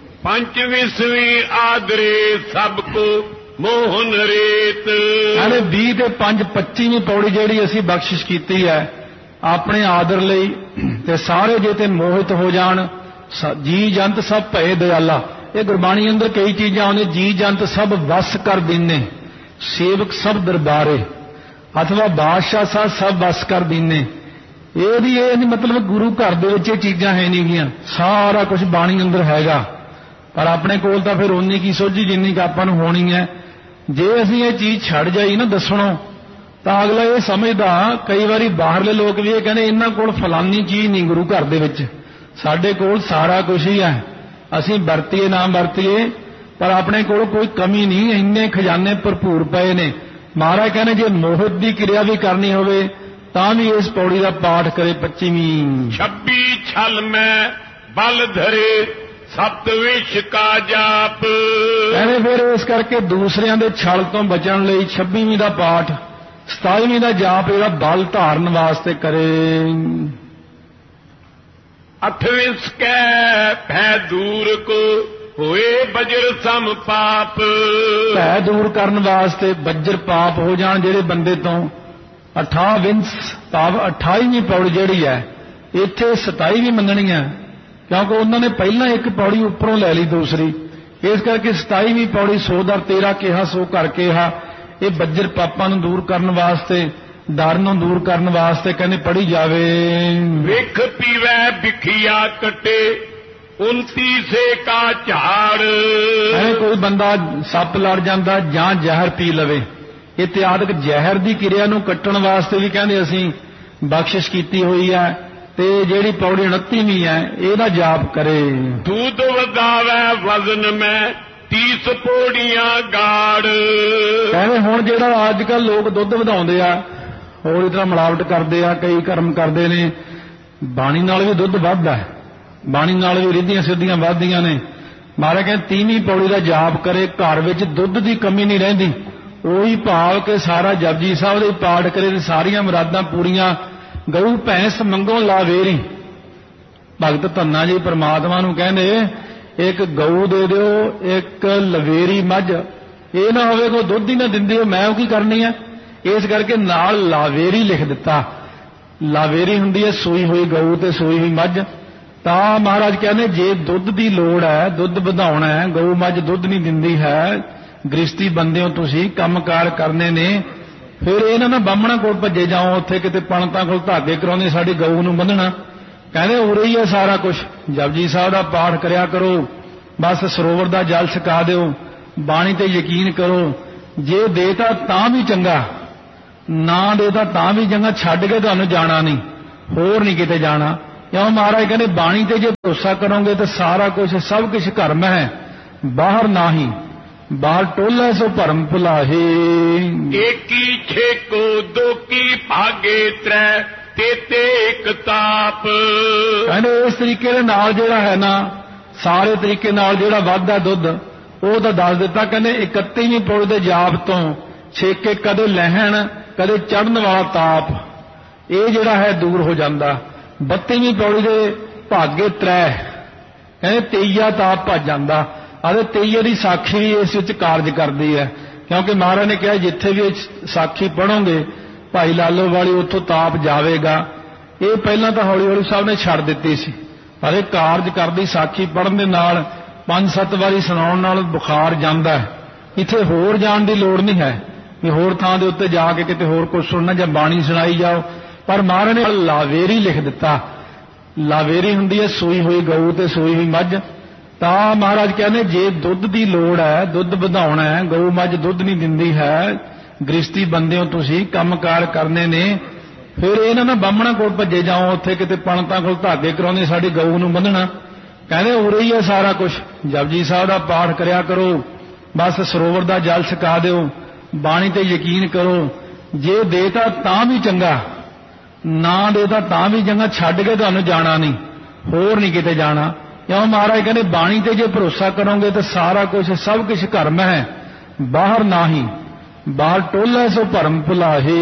25ਵੀਂ ਆਦਰੇ ਸਭ ਕੋ ਮੋਹਨ ਰੇਤ।
ਕਹਿੰਦੇ 20 ਤੇ 5 25ਵੀਂ ਪੌੜੀ ਜਿਹੜੀ ਅਸੀਂ ਬਖਸ਼ਿਸ਼ ਕੀਤੀ ਹੈ ਆਪਣੇ ਆਦਰ ਲਈ, ਤੇ ਸਾਰੇ ਜੇ ਤੇ ਮੋਹਿਤ ਹੋ ਜਾਣ, ਜੀ ਜੰਤ ਸਭ ਭਏ ਦਇਆਲਾ। ਇਹ ਗੁਰਬਾਣੀ ਅੰਦਰ ਕਈ ਚੀਜ਼ਾਂ ਆਉਂਦੀਆਂ, ਜੀ ਜੰਤ ਸਭ ਵਸ ਕਰ ਦੀਨੇ, ਸੇਵਕ ਸਭ ਦਰਬਾਰੇ, ਅਥਵਾ ਬਾਦਸ਼ਾਹ ਸਾਹਿਬ ਸਭ ਵਸ ਕਰ ਦੀਨੇ। ਇਹਦੀ ਇਹ ਨਹੀਂ ਮਤਲਬ ਗੁਰੂ ਘਰ ਦੇ ਵਿੱਚ ਇਹ ਚੀਜ਼ਾਂ ਹੈ ਨਹੀਂ ਗੀਆਂ, ਸਾਰਾ ਕੁਝ ਬਾਣੀ ਅੰਦਰ ਹੈਗਾ, ਪਰ ਆਪਣੇ ਕੋਲ ਤਾਂ ਫਿਰ ਓਨੀ ਕੀ ਸੋਝੀ ਜਿੰਨੀ ਕੁ ਆਪਾਂ ਨੂੰ ਹੋਣੀ ਹੈ। ਜੇ ਅਸੀਂ ਇਹ ਚੀਜ਼ ਛੱਡ ਜਾਈ ਨਾ ਦੱਸਣੋਂ, ਤਾਂ ਅਗਲਾ ਇਹ ਸਮਝਦਾ, ਕਈ ਵਾਰੀ ਬਾਹਰਲੇ ਲੋਕ ਵੀ ਇਹ ਕਹਿੰਦੇ ਇਹਨਾਂ ਕੋਲ ਫਲਾਨੀ ਚੀਜ਼ ਨਹੀਂ ਗੁਰੂ ਘਰ ਦੇ ਵਿੱਚ, ਸਾਡੇ ਕੋਲ ਸਾਰਾ ਕੁਝ ਹੀ ਹੈ, ਅਸੀਂ ਵਰਤੀਏ ਨਾ ਵਰਤੀਏ ਪਰ ਆਪਣੇ ਕੋਲ ਕੋਈ ਕਮੀ ਨਹੀਂ, ਇੰਨੇ ਖਜ਼ਾਨੇ ਭਰਪੂਰ ਪਏ ਨੇ। ਮਹਾਰਾਜ ਕਹਿੰਦੇ ਜੇ ਮੋਹਿਤ ਦੀ ਕਿਰਿਆ ਵੀ ਕਰਨੀ ਹੋਵੇ ਤਾਂ ਵੀ ਇਸ ਪੌੜੀ ਦਾ ਪਾਠ ਕਰੇ 25ਵੀਂ।
26 ਛਲ ਮੈਂ ਬਲ ਧਰੇ ਸਤ ਵਿਸ਼ ਕਾ ਜਾਪ।
ਕਹਿੰਦੇ ਫਿਰ ਇਸ ਕਰਕੇ ਦੂਸਰਿਆਂ ਦੇ ਛਲ ਤੋਂ ਬਚਣ ਲਈ 26ਵੀਂ ਦਾ ਪਾਠ, 27ਵੀਂ ਦਾ ਜਾਪ ਜਿਹੜਾ ਬਲ ਧਾਰਨ ਵਾਸਤੇ ਕਰੇ।
8ਵੀਂ ਸਕੈ ਭੈ ਦੂਰ ਕੋ ਹੋਏ ਬਜਰ ਸਮ ਪਾਪ।
ਭੈ ਦੂਰ ਕਰਨ ਵਾਸਤੇ ਬੱਜਰ ਪਾਪ ਹੋ ਜਾਣ ਜਿਹੜੇ ਬੰਦੇ ਤੋਂ। 28ਵੀਂ ਭਾਵ 28ਵੀਂ ਪੌੜੀ ਜਿਹੜੀ ਹੈ ਇੱਥੇ 27ਵੀਂ ਮੰਨਣੀ ਹੈ, ਕਿਉਂਕਿ ਉਹਨਾਂ ਨੇ ਪਹਿਲਾਂ ਇੱਕ ਪੌੜੀ ਉੱਪਰੋਂ ਲੈ ਲਈ ਦੂਸਰੀ, ਇਸ ਕਰਕੇ 27ਵੀਂ ਪੌੜੀ 100 13 ਕਿਹਾ ਸੋ ਕਰ ਕਿਹਾ। ਇਹ ਬੱਜਰ ਪਾਪਾਂ ਨੂੰ ਦੂਰ ਕਰਨ ਵਾਸਤੇ, ਡਰ ਨੂੰ ਦੂਰ ਕਰਨ ਵਾਸਤੇ ਕਹਿੰਦੇ ਪੜ੍ਹੀ ਜਾਵੇ।
ਵੇਖ ਪੀਵੈ ਵਿਖਿਆ ਕਟੇ 29 ਸੇ ਕਾ ਝਾੜ।
ਕੋਈ ਬੰਦਾ ਸੱਪ ਲੜ ਜਾਂਦਾ ਜਾਂ ਜ਼ਹਿਰ ਪੀ ਲਵੇ, ਇਤਿਆਦਿਕ ਜ਼ਹਿਰ ਦੀ ਕਿਰਿਆ ਨੂੰ ਕੱਟਣ ਵਾਸਤੇ ਵੀ ਕਹਿੰਦੇ ਅਸੀਂ ਬਖਸ਼ਿਸ਼ ਕੀਤੀ ਹੋਈ ਹੈ। ਤੇ ਜਿਹੜੀ ਪੌੜੀ 29ਵੀਂ ਹੈ ਇਹਦਾ ਜਾਪ ਕਰੇ।
ਦੂਧ ਵਧਾਵੈ ਵਜ਼ਨ ਮੈਂ 30 ਪੌੜੀਆਂ ਗਾੜ।
ਕਹਿੰਦੇ ਹੁਣ ਜਿਹੜਾ ਅੱਜ ਕੱਲ ਲੋਕ ਦੁੱਧ ਵਧਾਉਂਦੇ ਆ, ਹੋਰ ਇਸ ਤਰ੍ਹਾਂ ਮਿਲਾਵਟ ਕਰਦੇ ਆ, ਕਈ ਕਰਮ ਕਰਦੇ ਨੇ, ਬਾਣੀ ਨਾਲ ਵੀ ਦੁੱਧ ਵੱਧਦਾ, ਬਾਣੀ ਨਾਲ ਵੀ ਰਿੱਧੀਆਂ ਸਿੱਧੀਆਂ ਵੱਧਦੀਆਂ ਨੇ। ਮਹਾਰਾਜ ਕਹਿੰਦੇ 30ਵੀਂ ਪੌੜੀ ਦਾ ਜਾਪ ਕਰੇ, ਘਰ ਵਿੱਚ ਦੁੱਧ ਦੀ ਕਮੀ ਨਹੀਂ ਰਹਿੰਦੀ। ਉਹੀ ਭਾਵ ਕਿ ਸਾਰਾ ਜਪਜੀ ਸਾਹਿਬ ਦੇ ਪਾਠ ਕਰੇ ਤੇ ਸਾਰੀਆਂ ਮੁਰਾਦਾਂ ਪੂਰੀਆਂ। ਗਊ ਭੈਂਸ ਮੰਗੋ ਲਾਵੇਰੀ। ਭਗਤ ਧੰਨਾ ਜੀ ਪਰਮਾਤਮਾ ਨੂੰ ਕਹਿੰਦੇ ਇੱਕ ਗਊ ਦੇ ਦਿਓ, ਇੱਕ ਲਵੇਰੀ ਮੱਝ, ਇਹ ਨਾ ਹੋਵੇ ਕੋਈ ਦੁੱਧ ਹੀ ਨਾ ਦਿੰਦੇ ਹੋ, ਮੈਂ ਉਹ ਕੀ ਕਰਨੀ ਹੈ। ਇਸ ਕਰਕੇ ਨਾਲ ਲਾਵੇਰੀ ਲਿਖ ਦਿੱਤਾ। ਲਾਵੇਰੀ ਹੁੰਦੀ ਹੈ ਸੂਈ ਹੋਈ ਗਊ ਤੇ ਸੂਈ ਹੋਈ ਮੱਝ, ਤਾਂ ਮਹਾਰਾਜ ਕਹਿੰਦੇ ਜੇ ਦੁੱਧ ਦੀ ਲੋੜ ਹੈ, ਦੁੱਧ ਵਧਾਉਣਾ ਹੈ, ਗਊ ਮੱਝ ਦੁੱਧ ਨਹੀਂ ਦਿੰਦੀ ਹੈ, ਗ੍ਰਸਤੀ ਬੰਦੇ ਹੋ ਤੁਸੀਂ, ਕੰਮਕਾਰ ਕਰਨੇ ਨੇ, ਫਿਰ ਇਹਨਾਂ ਨਾ ਬਾਹਮਣਾ ਕੋਲ ਭੱਜੇ ਜਾਓ, ਉੱਥੇ ਕਿਤੇ ਪੰਡਤਾਂ ਕੋਲ ਧਾਗੇ ਕਰਾਉਂਦੇ ਸਾਡੀ ਗਊ ਨੂੰ ਬੰਨਣਾ। ਕਹਿੰਦੇ ਉਰੇ ਹੀ ਹੈ ਸਾਰਾ ਕੁਝ, ਜਪਜੀ ਸਾਹਿਬ ਦਾ ਪਾਠ ਕਰਿਆ ਕਰੋ, ਬਸ ਸਰੋਵਰ ਦਾ ਜਲ ਛਕਾ ਦਿਓ, ਬਾਣੀ ਤੇ ਯਕੀਨ ਕਰੋ, ਜੇ ਦੇਤਾ ਤਾਂ ਵੀ ਚੰਗਾ, ਨਾ ਦੇਤਾ ਤਾਂ ਵੀ ਚੰਗਾ, ਛੱਡ ਕੇ ਤੁਹਾਨੂੰ ਜਾਣਾ ਨਹੀਂ, ਹੋਰ ਨਹੀਂ ਕਿਤੇ ਜਾਣਾ। ਕਿਉਂ ਮਹਾਰਾਜ ਕਹਿੰਦੇ ਬਾਣੀ ਤੇ ਜੇ ਭਰੋਸਾ ਕਰੋਗੇ ਤਾਂ ਸਾਰਾ ਕੁਝ ਸਭ ਕੁਝ ਘਰ ਮੈਂ ਹੈ, ਬਾਹਰ ਨਾਹੀ, ਬਾਹਰ ਟੋਲਾ ਸੋ ਭਰਮ ਭੁਲਾਹੇ।
ਏਕੀ ਛੇਕੋ ਦੋਕੀ ਭਾਗੇ ਤ੍ਰੈ ਤੇਤੇ ਇੱਕ ਤਾਪ।
ਕਹਿੰਦੇ ਇਸ ਤਰੀਕੇ ਦੇ ਨਾਲ ਜਿਹੜਾ ਹੈ ਨਾ, ਸਾਰੇ ਤਰੀਕੇ ਨਾਲ ਜਿਹੜਾ ਵੱਧਦਾ ਦੁੱਧ ਉਹ ਤਾਂ ਦੱਸ ਦਿੱਤਾ। ਕਹਿੰਦੇ 31ਵੀਂ ਪੌੜੀ ਦੇ ਜਾਪ ਤੋਂ ਛੇਕੇ ਕਦੇ ਲਹਿਣ ਕਦੇ ਚੜ੍ਹਨ ਵਾਲਾ ਤਾਪ, ਇਹ ਜਿਹੜਾ ਹੈ ਦੂਰ ਹੋ ਜਾਂਦਾ। 32ਵੀਂ ਪੌੜੀ ਦੇ ਭਾਗੇ ਤ੍ਰੈ, ਕਹਿੰਦੇ 23 ਤਾਪ ਭੱਜ ਜਾਂਦਾ। ਅਤੇ 23 ਦੀ ਸਾਖੀ ਵੀ ਇਸ ਵਿੱਚ ਕਾਰਜ ਕਰਦੀ ਹੈ, ਕਿਉਂਕਿ ਮਹਾਰਾਜ ਨੇ ਕਿਹਾ ਜਿੱਥੇ ਵੀ ਸਾਖੀ ਪੜ੍ਹੋਗੇ ਭਾਈ ਲਾਲੋ ਵਾਲੀ ਉੱਥੋਂ ਤਾਪ ਜਾਵੇਗਾ। ਇਹ ਪਹਿਲਾਂ ਤਾਂ ਹੌਲੀ ਹੌਲੀ ਸਾਹਿਬ ਨੇ ਛੱਡ ਦਿੱਤੀ ਸੀ, ਪਰ ਇਹ ਕਾਰਜ ਕਰਦੀ ਸਾਖੀ ਪੜ੍ਹਨ ਦੇ ਨਾਲ 5-7 ਵਾਰੀ ਸੁਣਾਉਣ ਨਾਲ ਬੁਖਾਰ ਜਾਂਦਾ ਹੈ। ਇੱਥੇ ਹੋਰ ਜਾਣ ਦੀ ਲੋੜ ਨਹੀਂ ਹੈ ਵੀ ਹੋਰ ਥਾਂ ਦੇ ਉੱਤੇ ਜਾ ਕੇ ਕਿਤੇ ਹੋਰ ਕੁਝ ਸੁਣਨਾ ਜਾਂ ਬਾਣੀ ਸੁਣਾਈ ਜਾਓ, ਪਰ ਮਹਾਰਾਜ ਨੇ ਲਾਵੇਰੀ ਲਿਖ ਦਿੱਤਾ। ਲਾਵੇਰੀ ਹੁੰਦੀ ਹੈ ਸੂਈ ਹੋਈ ਗਊ ਤੇ ਸੂਈ ਹੋਈ ਮੱਝ। ਤਾਂ ਮਹਾਰਾਜ ਕਹਿੰਦੇ ਜੇ ਦੁੱਧ ਦੀ ਲੋੜ ਹੈ, ਦੁੱਧ ਵਧਾਉਣਾ ਹੈ, ਗਊ ਮੱਝ ਦੁੱਧ ਨਹੀਂ ਦਿੰਦੀ ਹੈ, ਗ੍ਰਸਤੀ ਬੰਦੇ ਹੋ ਤੁਸੀਂ, ਕੰਮਕਾਰ ਕਰਨੇ ਨੇ, ਫਿਰ ਇਹਨਾਂ ਨਾ ਬਾਹਮਣਾ ਕੋਲ ਭੱਜੇ ਜਾਓ, ਉੱਥੇ ਕਿਤੇ ਪੰਡਤਾਂ ਕੋਲ ਧਾਗੇ ਕਰਾਉਂਦੇ ਸਾਡੀ ਗਊ ਨੂੰ ਬੰਨਣਾ। ਕਹਿੰਦੇ ਉਰੇ ਹੀ ਹੈ ਸਾਰਾ ਕੁਝ, ਜਪਜੀ ਸਾਹਿਬ ਦਾ ਪਾਠ ਕਰਿਆ ਕਰੋ, ਬਸ ਸਰੋਵਰ ਦਾ ਜਲ ਛਕਾ ਦਿਓ, ਬਾਣੀ ਤੇ ਯਕੀਨ ਕਰੋ, ਜੇ ਦੇਤਾ ਤਾਂ ਵੀ ਚੰਗਾ, ਨਾ ਦੇਤਾ ਤਾਂ ਵੀ ਚੰਗਾ, ਛੱਡ ਕੇ ਤੁਹਾਨੂੰ ਜਾਣਾ ਨਹੀਂ, ਹੋਰ ਨਹੀਂ ਕਿਤੇ ਜਾਣਾ। ਕਿਉਂ ਮਹਾਰਾਜ ਕਹਿੰਦੇ ਬਾਣੀ ਤੇ ਜੇ ਭਰੋਸਾ ਕਰੋਗੇ ਤਾਂ ਸਾਰਾ ਕੁਝ ਸਭ ਕੁਝ ਘਰ ਮੈਂ ਹੈ, ਬਾਹਰ ਨਾਹੀ, ਬਾਹਰ ਟੋਲਾ ਸੋ ਭਰਮ ਭੁਲਾਹੇ।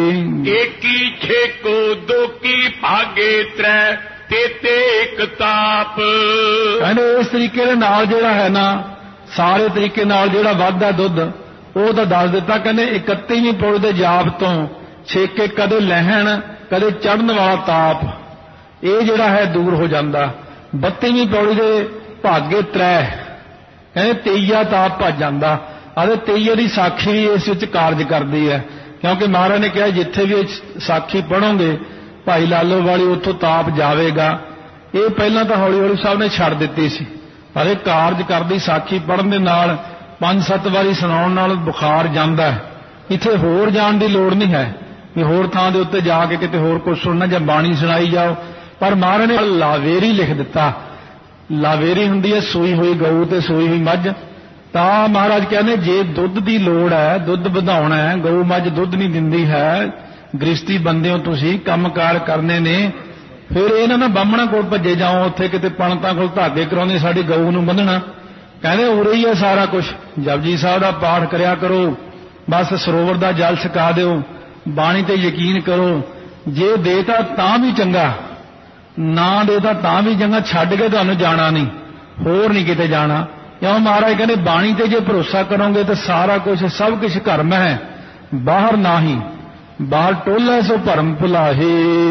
ਏਕੀ ਛੇਕੋ ਦੋਕੀ ਭਾਗੇ ਤ੍ਰੈ ਤੇਤੇ ਇੱਕ ਤਾਪ।
ਕਹਿੰਦੇ ਇਸ ਤਰੀਕੇ ਦੇ ਨਾਲ ਜਿਹੜਾ ਹੈ ਨਾ, ਸਾਰੇ ਤਰੀਕੇ ਨਾਲ ਜਿਹੜਾ ਵੱਧਦਾ ਦੁੱਧ ਉਹ ਤਾਂ ਦੱਸ ਦਿੱਤਾ। ਕਹਿੰਦੇ 31ਵੀਂ ਪੌੜੀ ਦੇ ਜਾਪ ਤੋਂ ਛੇਕੇ ਕਦੇ ਲਹਿਣ ਕਦੇ ਚੜ੍ਹਨ ਵਾਲਾ ਤਾਪ, ਇਹ ਜਿਹੜਾ ਹੈ ਦੂਰ ਹੋ ਜਾਂਦਾ। 32ਵੀਂ ਪੌੜੀ ਦੇ ਭਾਗੇ ਤ੍ਰੈ, ਕਹਿੰਦੇ 23 ਤਾਪ ਭੱਜ ਜਾਂਦਾ। ਅਤੇ 23 ਦੀ ਸਾਖੀ ਵੀ ਇਸ ਵਿੱਚ ਕਾਰਜ ਕਰਦੀ ਹੈ, ਕਿਉਂਕਿ ਮਹਾਰਾਜ ਨੇ ਕਿਹਾ ਜਿੱਥੇ ਵੀ ਸਾਖੀ ਪੜ੍ਹੋਗੇ ਭਾਈ ਲਾਲੋ ਵਾਲੀ ਉੱਥੋਂ ਤਾਪ ਜਾਵੇਗਾ। ਇਹ ਪਹਿਲਾਂ ਤਾਂ ਹੌਲੀ ਹੌਲੀ ਸਾਹਿਬ ਨੇ ਛੱਡ ਦਿੱਤੀ ਸੀ, ਪਰ ਇਹ ਕਾਰਜ ਕਰਦੀ ਸਾਖੀ ਪੜ੍ਹਨ ਦੇ ਨਾਲ 5-7 ਵਾਰੀ ਸੁਣਾਉਣ ਨਾਲ ਬੁਖਾਰ ਜਾਂਦਾ ਹੈ। ਇੱਥੇ ਹੋਰ ਜਾਣ ਦੀ ਲੋੜ ਨਹੀਂ ਹੈ ਵੀ ਹੋਰ ਥਾਂ ਦੇ ਉੱਤੇ ਜਾ ਕੇ ਕਿਤੇ ਹੋਰ ਕੁਝ ਸੁਣਨਾ ਜਾਂ ਬਾਣੀ ਸੁਣਾਈ ਜਾਓ, ਪਰ ਮਹਾਰਾਜ ਨੇ ਲਾਵੇਰੀ ਲਿਖ ਦਿੱਤਾ। ਲਾਵੇਰੀ ਹੁੰਦੀ ਹੈ ਸੂਈ ਹੋਈ ਗਊ ਤੇ ਸੂਈ ਹੋਈ ਮੱਝ। ਤਾਂ ਮਹਾਰਾਜ ਕਹਿੰਦੇ ਜੇ ਦੁੱਧ ਦੀ ਲੋੜ ਹੈ, ਦੁੱਧ ਵਧਾਉਣਾ ਹੈ, ਗਊ ਮੱਝ ਦੁੱਧ ਨਹੀਂ ਦਿੰਦੀ ਹੈ, ਗ੍ਰਸਤੀ ਬੰਦੇ ਹੋ ਤੁਸੀਂ, ਕੰਮਕਾਰ ਕਰਨੇ ਨੇ, ਫਿਰ ਇਹਨਾਂ ਨਾ ਬਾਹਮਣਾ ਕੋਲ ਭੱਜੇ ਜਾਓ, ਉੱਥੇ ਕਿਤੇ ਪੰਡਤਾਂ ਕੋਲ ਧਾਗੇ ਕਰਾਉਂਦੇ ਸਾਡੀ ਗਊ ਨੂੰ ਬੰਨਣਾ। ਕਹਿੰਦੇ ਉਰੇ ਹੀ ਹੈ ਸਾਰਾ ਕੁਝ, ਜਪਜੀ ਸਾਹਿਬ ਦਾ ਪਾਠ ਕਰਿਆ ਕਰੋ, ਬਸ ਸਰੋਵਰ ਦਾ ਜਲ ਛਕਾ ਦਿਓ, ਬਾਣੀ ਤੇ ਯਕੀਨ ਕਰੋ, ਜੇ ਦੇਤਾ ਤਾਂ ਵੀ ਚੰਗਾ, ਨਾ ਦੇਤਾ ਤਾਂ ਵੀ ਚੰਗਾ, ਛੱਡ ਕੇ ਤੁਹਾਨੂੰ ਜਾਣਾ ਨਹੀਂ, ਹੋਰ ਨਹੀਂ ਕਿਤੇ ਜਾਣਾ। ਕਿਉਂ ਮਹਾਰਾਜ ਕਹਿੰਦੇ ਬਾਣੀ ਤੇ ਜੇ ਭਰੋਸਾ ਕਰੋਗੇ ਤਾਂ ਸਾਰਾ ਕੁਝ ਸਭ ਕੁਝ ਘਰ ਮੈਂ ਹੈ, ਬਾਹਰ ਨਾਹੀ, ਬਾਹਰ ਟੋਲਾ ਸੋ ਭਰਮ ਭੁਲਾਹੇ।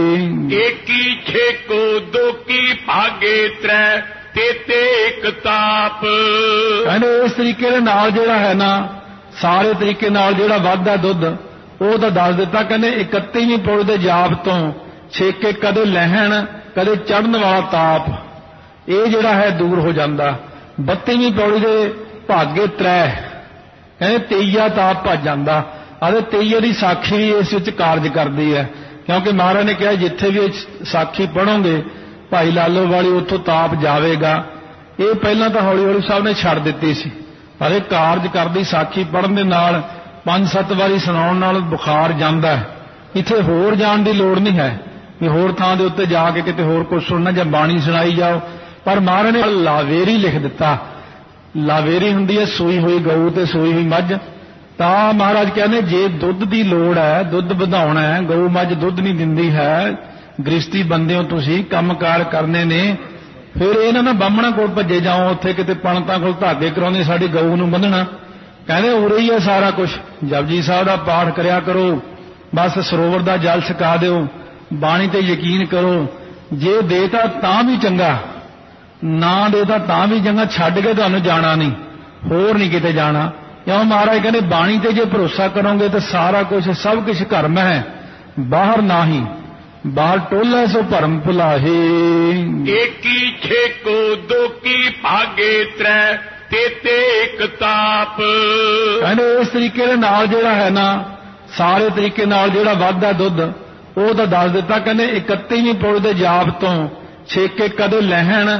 ਏਕੀ ਛੇਕੋ ਦੋਕੀ ਭਾਗੇ ਤ੍ਰੈ ਤੇਤੇ ਇੱਕ ਤਾਪ।
ਕਹਿੰਦੇ ਇਸ ਤਰੀਕੇ ਦੇ ਨਾਲ ਜਿਹੜਾ ਹੈ ਨਾ, ਸਾਰੇ ਤਰੀਕੇ ਨਾਲ ਜਿਹੜਾ ਵੱਧਦਾ ਦੁੱਧ ਉਹ ਤਾਂ ਦੱਸ ਦਿੱਤਾ। ਕਹਿੰਦੇ 31ਵੀਂ ਪੌੜੀ ਦੇ ਜਾਪ ਤੋਂ ਛੇਕੇ ਕਦੇ ਲਹਿਣ ਕਦੇ ਚੜ੍ਹਨ ਵਾਲਾ ਤਾਪ, ਇਹ ਜਿਹੜਾ ਹੈ ਦੂਰ ਹੋ ਜਾਂਦਾ। 32ਵੀਂ ਪੌੜੀ ਦੇ ਭਾਗੇ ਤ੍ਰੈ, ਕਹਿੰਦੇ 23 ਤਾਪ ਭੱਜ ਜਾਂਦਾ। ਅਤੇ 23 ਦੀ ਸਾਖੀ ਵੀ ਇਸ ਵਿੱਚ ਕਾਰਜ ਕਰਦੀ ਹੈ, ਕਿਉਂਕਿ ਮਹਾਰਾਜ ਨੇ ਕਿਹਾ ਜਿੱਥੇ ਵੀ ਸਾਖੀ ਪੜ੍ਹੋਗੇ ਭਾਈ ਲਾਲੋ ਵਾਲੀ ਉੱਥੋਂ ਤਾਪ ਜਾਵੇਗਾ। ਇਹ ਪਹਿਲਾਂ ਤਾਂ ਹੌਲੀ ਹੌਲੀ ਸਾਹਿਬ ਨੇ ਛੱਡ ਦਿੱਤੀ ਸੀ, ਪਰ ਇਹ ਕਾਰਜ ਕਰਦੀ ਸਾਖੀ ਪੜ੍ਹਨ ਦੇ ਨਾਲ 5-7 ਵਾਰੀ ਸੁਣਾਉਣ ਨਾਲ ਬੁਖਾਰ ਜਾਂਦਾ ਹੈ। ਇੱਥੇ ਹੋਰ ਜਾਣ ਦੀ ਲੋੜ ਨਹੀਂ ਹੈ ਵੀ ਹੋਰ ਥਾਂ ਦੇ ਉੱਤੇ ਜਾ ਕੇ ਕਿਤੇ ਹੋਰ ਕੁਝ ਸੁਣਨਾ ਜਾਂ ਬਾਣੀ ਸੁਣਾਈ ਜਾਓ, ਪਰ ਮਹਾਰਾਜ ਨੇ ਲਾਵੇਰੀ ਲਿਖ ਦਿੱਤਾ। ਲਾਵੇਰੀ ਹੁੰਦੀ ਹੈ ਸੂਈ ਹੋਈ ਗਊ ਤੇ ਸੂਈ ਹੋਈ ਮੱਝ। ਤਾਂ ਮਹਾਰਾਜ ਕਹਿੰਦੇ ਜੇ ਦੁੱਧ ਦੀ ਲੋੜ ਹੈ, ਦੁੱਧ ਵਧਾਉਣਾ ਹੈ, ਗਊ ਮੱਝ ਦੁੱਧ ਨਹੀਂ ਦਿੰਦੀ ਹੈ, ਗ੍ਰਸਤੀ ਬੰਦੇ ਹੋ ਤੁਸੀਂ, ਕੰਮਕਾਰ ਕਰਨੇ ਨੇ, ਫਿਰ ਇਹਨਾਂ ਨਾ ਬਾਹਮਣਾ ਕੋਲ ਭੱਜੇ ਜਾਓ, ਉੱਥੇ ਕਿਤੇ ਪੰਡਤਾਂ ਕੋਲ ਧਾਗੇ ਕਰਾਉਂਦੇ ਸਾਡੀ ਗਊ ਨੂੰ ਬੰਨਣਾ। ਕਹਿੰਦੇ ਉਰੇ ਹੀ ਹੈ ਸਾਰਾ ਕੁਝ, ਜਪਜੀ ਸਾਹਿਬ ਦਾ ਪਾਠ ਕਰਿਆ ਕਰੋ, ਬਸ ਸਰੋਵਰ ਦਾ ਜਲ ਛਕਾ ਦਿਓ, ਬਾਣੀ ਤੇ ਯਕੀਨ ਕਰੋ, ਜੇ ਦੇਤਾ ਤਾਂ ਵੀ ਚੰਗਾ, ਨਾ ਦੇਤਾ ਤਾਂ ਵੀ ਚੰਗਾ, ਛੱਡ ਕੇ ਤੁਹਾਨੂੰ ਜਾਣਾ ਨਹੀਂ, ਹੋਰ ਨਹੀਂ ਕਿਤੇ ਜਾਣਾ। ਕਿਉਂ ਮਹਾਰਾਜ ਕਹਿੰਦੇ ਬਾਣੀ ਤੇ ਜੇ ਭਰੋਸਾ ਕਰੋਗੇ ਤਾਂ ਸਾਰਾ ਕੁਝ ਸਭ ਕੁਝ ਘਰਮ ਹੈ, ਬਾਹਰ ਨਾਹੀ, ਬਾਹਰ ਟੋਲਾ ਸੋ ਭਰਮ ਭੁਲਾਹੇ।
ਏਕੀ ਛੇਕੋ ਦੋਕੀ ਭਾਗੇ ਤ੍ਰੈ ਤੇਤੇ ਇੱਕ ਤਾਪ।
ਕਹਿੰਦੇ ਇਸ ਤਰੀਕੇ ਦੇ ਨਾਲ ਜਿਹੜਾ ਹੈ ਨਾ, ਸਾਰੇ ਤਰੀਕੇ ਨਾਲ ਜਿਹੜਾ ਵੱਧਦਾ ਦੁੱਧ ਉਹ ਤਾਂ ਦੱਸ ਦਿੱਤਾ। ਕਹਿੰਦੇ 31ਵੀਂ ਪੌੜੀ ਦੇ ਜਾਪ ਤੋਂ ਛੇਕੇ ਕਦੇ ਲਹਿਣ